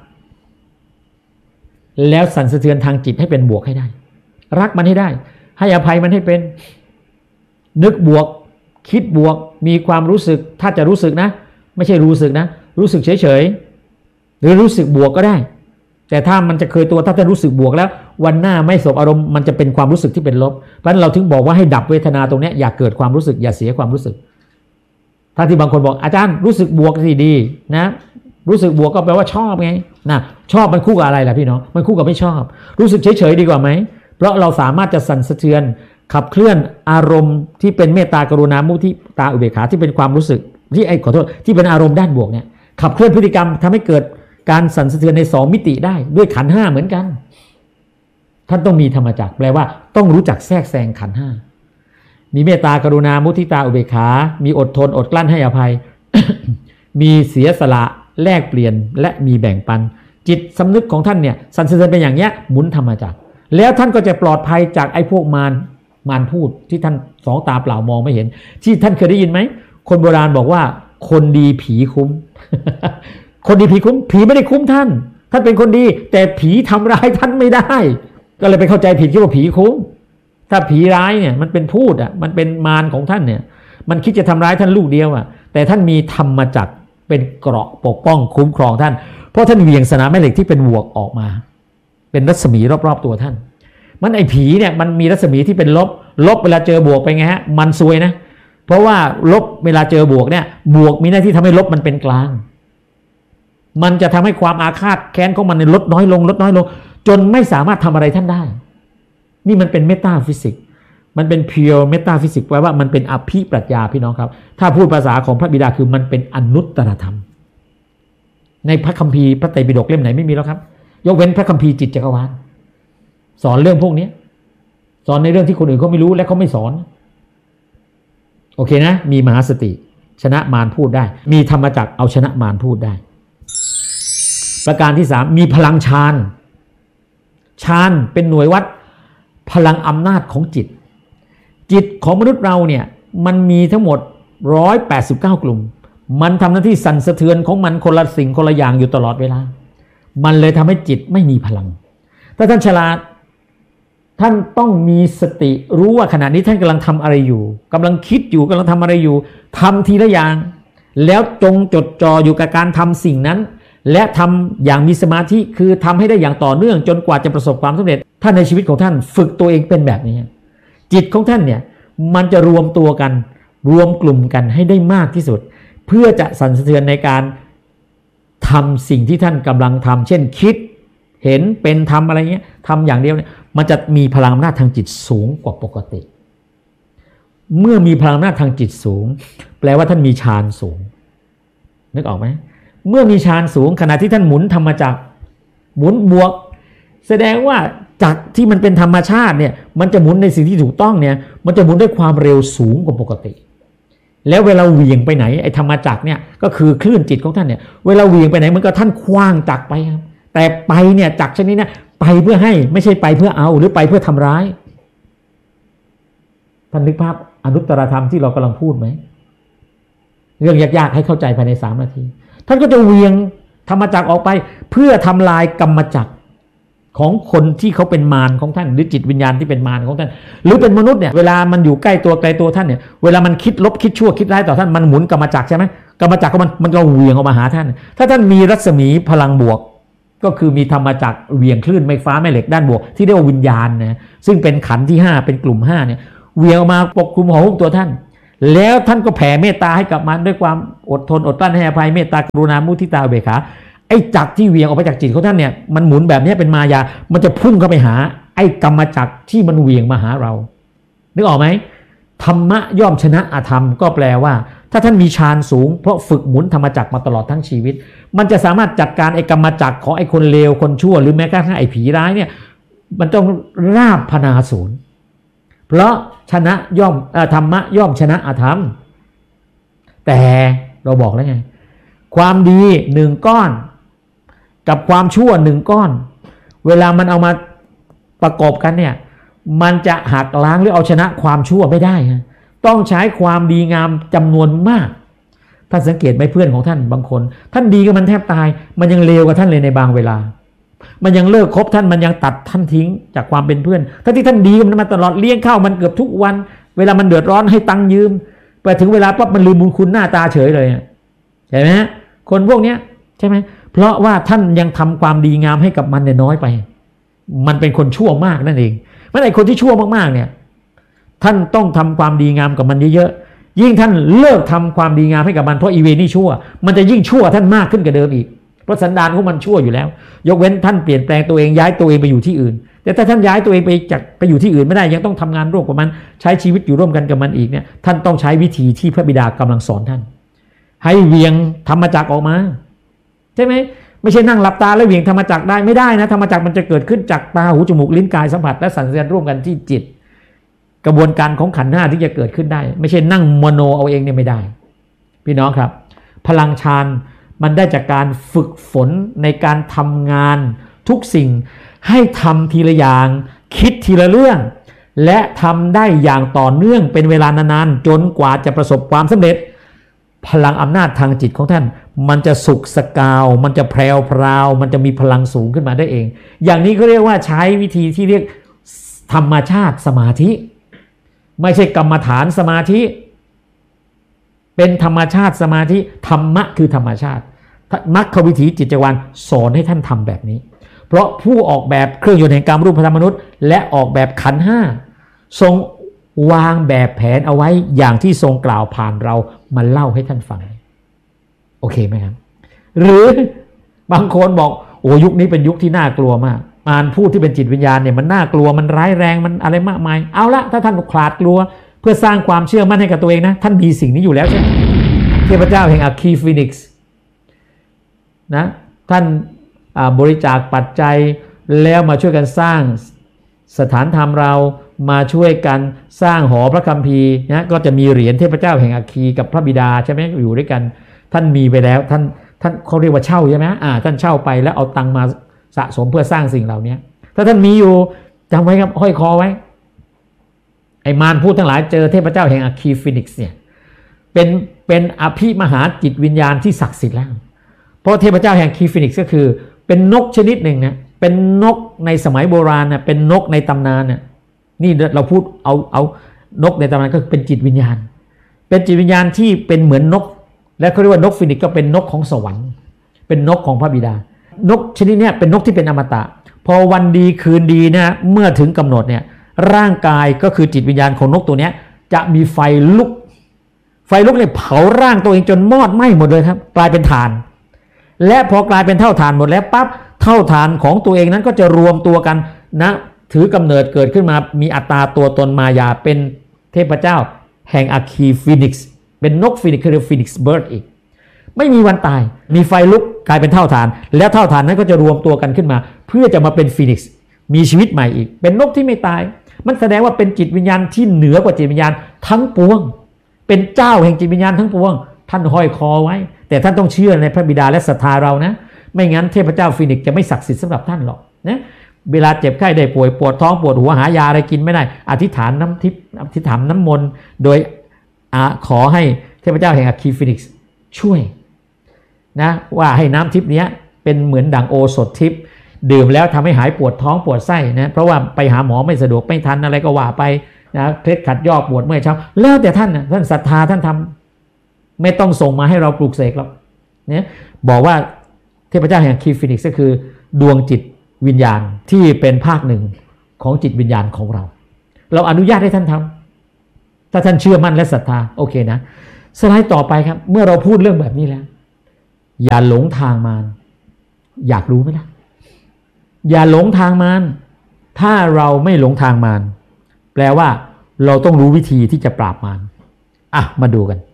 แล้วสั่นสะเทือนทางจิตให้เป็นบวกให้ได้รักมันให้ได้ให้อภัยมันให้เป็นนึกบวกคิดบวกมีความรู้สึกถ้าจะรู้สึกนะไม่ใช่รู้สึกนะรู้สึกเฉยๆหรือรู้สึกบวกก็ได้แต่ถ้ามันจะเคยตัวถ้าจะรู้สึกบวกแล้ววันหน้าไม่สบอารมณ์มันจะเป็นความรู้สึกที่เป็นลบเพราะฉะนั้นเราถึงบอกว่าให้ดับเวทนาตรงนี้อย่าเกิดความรู้สึกอย่าเสียความรู้สึกถ้าที่บางคนบอกอาจารย์รู้สึกบวกสิดีนะรู้สึกบวกก็แปลว่าชอบไงนะชอบมันคู่กับอะไรล่ะพี่น้องมันคู่กับไม่ชอบรู้สึกเฉยๆดีกว่าไหมเพราะเราสามารถจะสั่นสะเทือนขับเคลื่อนอารมณ์ที่เป็นเมตตากรุณามุทิตาอุเบกขาที่เป็นความรู้สึกที่ไอ้ขอโทษที่เป็นอารมณ์ด้านบวกเนี่ยขับเคลื่อนพฤติกรรมทำให้เกิดการสั่นสะเทือนในสองมิติได้ด้วยขันธ์ห้าเหมือนกันท่านต้องมีธรรมจักรแปลว่าต้องรู้จักแทรกแซงขันธ์ห้ามีเมตตากรุณามุทิตาอุเบกขามีอดทนอดกลั้นให้อภัย มีเสียสละแลกเปลี่ยนและมีแบ่งปันจิตสำนึกของท่านเนี่ยสั่นสะเทือนเป็นอย่างเงี้ยหมุนธรรมจักรแล้วท่านก็จะปลอดภัยจากไอ้พวกมารมารพูดที่ท่านสองตาเปล่ามองไม่เห็นที่ท่านเคยได้ยินไหมคนโบราณบอกว่าคนดีผีคุ้ม คนดีผีคุ้มผีไม่ได้คุ้มท่านท่านเป็นคนดีแต่ผีทำร้ายท่านไม่ได้ก็เลยไปเข้าใจผิดคิดว่าผีคุ้มถ้าผีร้ายเนี่ยมันเป็นพูดอ่ะมันเป็นมารของท่านเนี่ยมันคิดจะทำร้ายท่านลูกเดียวอ่ะแต่ท่านมีธรรมจักรเป็นเกราะปกป้องคุ้มครองท่านเพราะท่านเหวี่ยงสนามแม่เหล็กที่เป็นบวกออกมาเป็นรัศมีรอบๆตัวท่านมันไอ้ผีเนี่ยมันมีรัศมีที่เป็นลบลบเวลาเจอบวกไปไงฮะมันซวยนะเพราะว่าลบเวลาเจอบวกเนี่ยบวกมีหน้าที่ทำให้ลบมันเป็นกลางมันจะทำให้ความอาฆาตแค้นของมันลดน้อยลงลดน้อยลงจนไม่สามารถทำอะไรท่านได้นี่มันเป็นเมตาฟิสิกส์มันเป็น pure เมตาฟิสิกส์แปลว่ามันเป็นอภิปรัชญาพี่น้องครับถ้าพูดภาษาของพระบิดาคือมันเป็นอนุตตรธรรมในพระคัมภีร์พระไตรปิฎกเล่มไหนไม่มีแล้วครับยกเว้นพระคัมภีร์จิตจักรวาลสอนเรื่องพวกนี้สอนในเรื่องที่คนอื่นเขาไม่รู้และเขาไม่สอนโอเคนะมีมหาสติชนะมารพูดได้มีธรรมจักรเอาชนะมารพูดได้ประการที่สามมีพลังฌานฌานเป็นหน่วยวัดพลังอำนาจของจิตจิตของมนุษย์เราเนี่ยมันมีทั้งหมดหนึ่งร้อยแปดสิบเก้ากลุ่มมันทำหน้าที่สั่นสะเทือนของมันคนละสิ่งคนละอย่างอยู่ตลอดเวลามันเลยทำให้จิตไม่มีพลังถ้าท่านฉลาดท่านต้องมีสติรู้ว่าขณะนี้ท่านกำลังทำอะไรอยู่กำลังคิดอยู่กำลังทำอะไรอยู่ทำทีละอย่างแล้วจงจดจ่ออยู่กับการทำสิ่งนั้นและทำอย่างมีสมาธิคือทำให้ได้อย่างต่อเนื่องจนกว่าจะประสบความสำเร็จท่านในชีวิตของท่านฝึกตัวเองเป็นแบบนี้จิตของท่านเนี่ยมันจะรวมตัวกันรวมกลุ่มกันให้ได้มากที่สุดเพื่อจะสั่นสะเทือนในการทำสิ่งที่ท่านกำลังทำเช่นคิดเห็นเป็นทำอะไรเงี้ยทำอย่างเดียวเนี่ยมันจะมีพลังอำนาจทางจิตสูงกว่าปกติเมื่อมีพลังอำนาจทางจิตสูงแปลว่าท่านมีฌานสูงนึกออกไหมเมื่อมีฌานสูงขณะที่ท่านหมุนธรรมจักรหมุนบวกแสดงว่าจักรที่มันเป็นธรรมชาติเนี่ยมันจะหมุนในสิ่งที่ถูกต้องเนี่ยมันจะหมุนด้วยความเร็วสูงกว่าปกติแล้วเวลาเหวี่ยงไปไหนไอ้ธรรมจักรเนี่ยก็คือคลื่นจิตของท่านเนี่ยเวลาเหวี่ยงไปไหนมันก็ท่านคว้างจักรไปครับแต่ไปเนี่ยจักรชนิดนี้ไปเพื่อให้ไม่ใช่ไปเพื่อเอาหรือไปเพื่อทำร้ายท่านนึกภาพอนุตตรธรรมที่เรากำลังพูดไหมเรื่องยากๆให้เข้าใจภายในสามนาทีท่านก็จะเหวี่ยงธรรมจักรออกไปเพื่อทำลายกรรมจักรของคนที่เขาเป็นมารของท่านหรือจิตวิญญาณที่เป็นมารของท่านหรือเป็นมนุษย์เนี่ยเวลามันอยู่ใกล้ตัวไกลตัวท่านเนี่ยเวลามันคิดลบคิดชั่วคิดร้ายต่อท่านมันหมุนกรรมจักรใช่ไหมกรรมจักรก็มันมันก็เหวี่ยงออกมาหาท่านถ้าท่านมีรัศมีพลังบวกก็คือมีธรรมจักรเหวี่ยงคลื่นไฟฟ้าแม่เหล็กด้านบวกที่เรียกว่าวิญญาณนะซึ่งเป็นขันธ์ที่ห้าเป็นกลุ่มห้าเนี่ยเหวี่ยงออกมาปกคลุมหัวหุ้มตัวท่านแล้วท่านก็แผ่เมตตาให้กับมันด้วยความอดทนอดกลั้นให้อภัยเมตตากรุณามุทิตาอุเบกขาไอ้จักรที่เหวี่ยงออกไปจากจิตของท่านเนี่ยมันหมุนแบบนี้เป็นมายามันจะพุ่งเข้าไปหาไอ้กรรมจักรที่มันเหวี่ยงมาหาเรานึกออกไหมธรรมะย่อมชนะอธรรมก็แปลว่าถ้าท่านมีฌานสูงเพราะฝึกหมุนธรรมจักรมาตลอดทั้งชีวิตมันจะสามารถจัดการไอ้กรรมจักรของไอ้คนเลวคนชั่วหรือแม้กระทั่งไอ้ผีร้ายเนี่ยมันต้องราบพนาศูนย์เพราะชนะย่อมธรรมะย่อมชนะอธรรมแต่เราบอกแล้วไงความดีหนึ่งก้อนกับความชั่วหนึ่งก้อนเวลามันเอามาประกอบกันเนี่ยมันจะหักล้างหรือเอาชนะความชั่วไม่ได้ฮะต้องใช้ความดีงามจำนวนมากท่านสังเกตไหมเพื่อนของท่านบางคนท่านดีกับมันแทบตายมันยังเลวกับท่านเลยในบางเวลามันยังเลิกคบท่านมันยังตัดท่านทิ้งจากความเป็นเพื่อนทั้งที่ท่านดีกับมันมาตลอดเลี้ยงข้าวมันเกือบทุกวันเวลามันเดือดร้อนให้ตังค์ยืมไปถึงเวลาปั๊บมันลืมบุญคุณหน้าตาเฉยเลยเห็นไหมฮะคนพวกนี้ใช่ไหมเพราะว่าท่านยังทำความดีงามให้กับมันเนี่ยน้อยไปมันเป็นคนชั่วมากนั่นเองเมื่อไหร่คนที่ชั่วมากๆเนี่ยท่านต้องทำความดีงามกับมันเยอะๆยิ่งท่านเลิกทำความดีงามให้กับมันเพราะอีเวนี่ชั่วมันจะยิ่งชั่วท่านมากขึ้นกว่าเดิมอีกเพราะสันดานของมันชั่วอยู่แล้วยกเว้นท่านเปลี่ยนแปลงตัวเองย้ายตัวเองไปอยู่ที่อื่นแต่ถ้าท่านย้ายตัวเองไปจากไปอยู่ที่อื่นไม่ได้ยังต้องทำงานร่วมกับมันใช้ชีวิตอยู่ร่วมกันกับมันอีกเนี่ยท่านต้องใช้วิธีที่พระบิดากำลังสอนท่านให้เวียงธรรมจักรออกมาใช่ไหมไม่ใช่นั่งหลับตาแล้วเวียงธรรมจักรได้ไม่ได้นะธรรมจักรมันจะเกิดขึ้นจากตาหูจมูกลิ้นกายสัมผัสและสัญญาณร่วมกันที่จิตกระบวนการของขันธ์ห้าที่จะเกิดขึ้นได้ไม่ใช่นั่งมโนเอาเองเนี่ยไม่ได้พี่น้องครับพลังฌานมันได้จากการฝึกฝนในการทำงานทุกสิ่งให้ทำทีละอย่างคิดทีละเรื่องและทำได้อย่างต่อเนื่องเป็นเวลานานๆจนกว่าจะประสบความสำเร็จพลังอำนาจทางจิตของท่านมันจะสุกสกาวมันจะแพรวพราวมันจะมีพลังสูงขึ้นมาได้เองอย่างนี้เขาเรียกว่าใช้วิธีที่เรียกธรรมชาติสมาธิไม่ใช่กรรมฐานสมาธิเป็นธรรมชาติสมาธิธรรมะคือธรรมชาติมรรควิถีจิตจักรวาลสอนให้ท่านทำแบบนี้เพราะผู้ออกแบบเครื่องยนต์แห่งกรรมรูปธรรมมนุษย์และออกแบบขันธ์ห้าทรงวางแบบแผนเอาไว้อย่างที่ทรงกล่าวผ่านเรามาเล่าให้ท่านฟังโอเคไหมครับหรือบางคนบอกโอ้ยุคนี้เป็นยุคที่น่ากลัวมากการพูดที่เป็นจิตวิญญาณเนี่ยมันน่ากลัวมันร้ายแรงมันอะไรมากมายเอาละถ้าท่านขลาดกลัวเพื่อสร้างความเชื่อมั่นให้กับตัวเองนะท่านมีสิ่งนี้อยู่แล้วใช่ไหมเทพเจ้าแห่งอัคคีฟีนิกซ์นะท่านบริจาคปัจจัยแล้วมาช่วยกันสร้างสถานธรรมเรามาช่วยกันสร้างหอพระคัมภีร์นะก็จะมีเหรียญเทพเจ้าแห่งอัคคีกับพระบิดาใช่ไหมอยู่ด้วยกันท่านมีไปแล้วท่านท่านเขาเรียกว่าเช่าใช่ไหมอ่าท่านเช่าไปแล้วเอาตังมาสะสมเพื่อสร้างสิ่งเหล่านี้ถ้าท่านมีอยู่จำไว้ครับห้อยคอไว้ไอ้มารพูดทั้งหลายเจอเทพเจ้าแห่งอัคคีฟีนิกซ์เนี่ยเป็นเป็นอภิมหาจิตวิญญาณที่ศักดิ์สิทธิ์แล้วเพราะเทพเจ้าแห่งอัคคีฟีนิกซ์ก็คือเป็นนกชนิดหนึ่งนะเป็นนกในสมัยโบราณนะเป็นนกในตำนานน่ะนี่เราพูดเอาเอานกในตำนานก็เป็นจิตวิญญาณเป็นจิตวิญญาณที่เป็นเหมือนนกและเขาเรียกว่านกฟีนิกซ์ก็เป็นนกของสวรรค์เป็นนกของพระบิดานกชนิดนี้เป็นนกที่เป็นอมตะพอวันดีคืนดีนะเมื่อถึงกำหนดเนี่ยร่างกายก็คือจิตวิญญาณของนกตัวนี้จะมีไฟลุกไฟลุกเนี่ยเผาร่างตัวเองจนมอดไหม้หมดเลยครับกลายเป็นถ่านและพอกลายเป็นเท่าฐานหมดแล้วปั๊บเท่าฐานของตัวเองนั้นก็จะรวมตัวกันนะถือกำเนิดเกิดขึ้นมามีอัตตาตัวตนมายาเป็นเทพเจ้าแห่งอัคคีฟีนิกซ์เป็นนกฟีนิกซ์คือฟีนิกซ์เบิร์ดอีกไม่มีวันตายมีไฟลุกกลายเป็นเท่าฐานแล้วเท่าฐานนั้นก็จะรวมตัวกันขึ้นมาเพื่อจะมาเป็นฟีนิกซ์มีชีวิตใหม่อีกเป็นนกที่ไม่ตายมันแสดงว่าเป็นจิตวิญญาณที่เหนือกว่าจิตวิญญาณทั้งปวงเป็นเจ้าแห่งจิตวิญญาณทั้งปวงท่านห้อยคอไว้แต่ท่านต้องเชื่อในพระบิดาและศรัทธาเรานะไม่งั้นเทพเจ้าฟีนิกซ์จะไม่ศักดิ์สิทธิ์สำหรับท่านหรอกนะเวลาเจ็บไข้ได้ป่วยปวดท้องปวดหัวหายาอะไรกินไม่ได้อธิษฐานน้ำทิพย์อธิษฐานน้ำมนต์โดยขอให้เทพเจ้าแห่งอัคคีฟีนิกซ์ช่วยนะว่าให้น้ำทิพย์นี้เป็นเหมือนดั่งโอสถทิพย์ดื่มแล้วทำให้หายปวดท้องปวดไส้นะเพราะว่าไปหาหมอไม่สะดวกไม่ทันอะไรก็ว่าไปนะเคล็ดขัดยอกปวดเมื่อยเช้าแล้วแต่ท่านนะท่านศรัทธาท่านทำไม่ต้องส่งมาให้เราปลูกเสกหรอกเนี่ยบอกว่าเทพเจ้าแห่งคีฟินิกซ์ก็คือดวงจิตวิญญาณที่เป็นภาคหนึ่งของจิตวิญญาณของเราเราอนุญาตให้ท่านทถ้าท่านเชื่อมั่นและศรัทธาโอเคนะสไลด์ต่อไปครับเมื่อเราพูดเรื่องแบบนี้แล้วอย่าหลงทางมารอยากรู้ไหมล่ะอย่าหลงทางมารถ้าเราไม่หลงทางมารแปลว่าเราต้องรู้วิธีที่จะปราบมารอ่ะมาดูกัน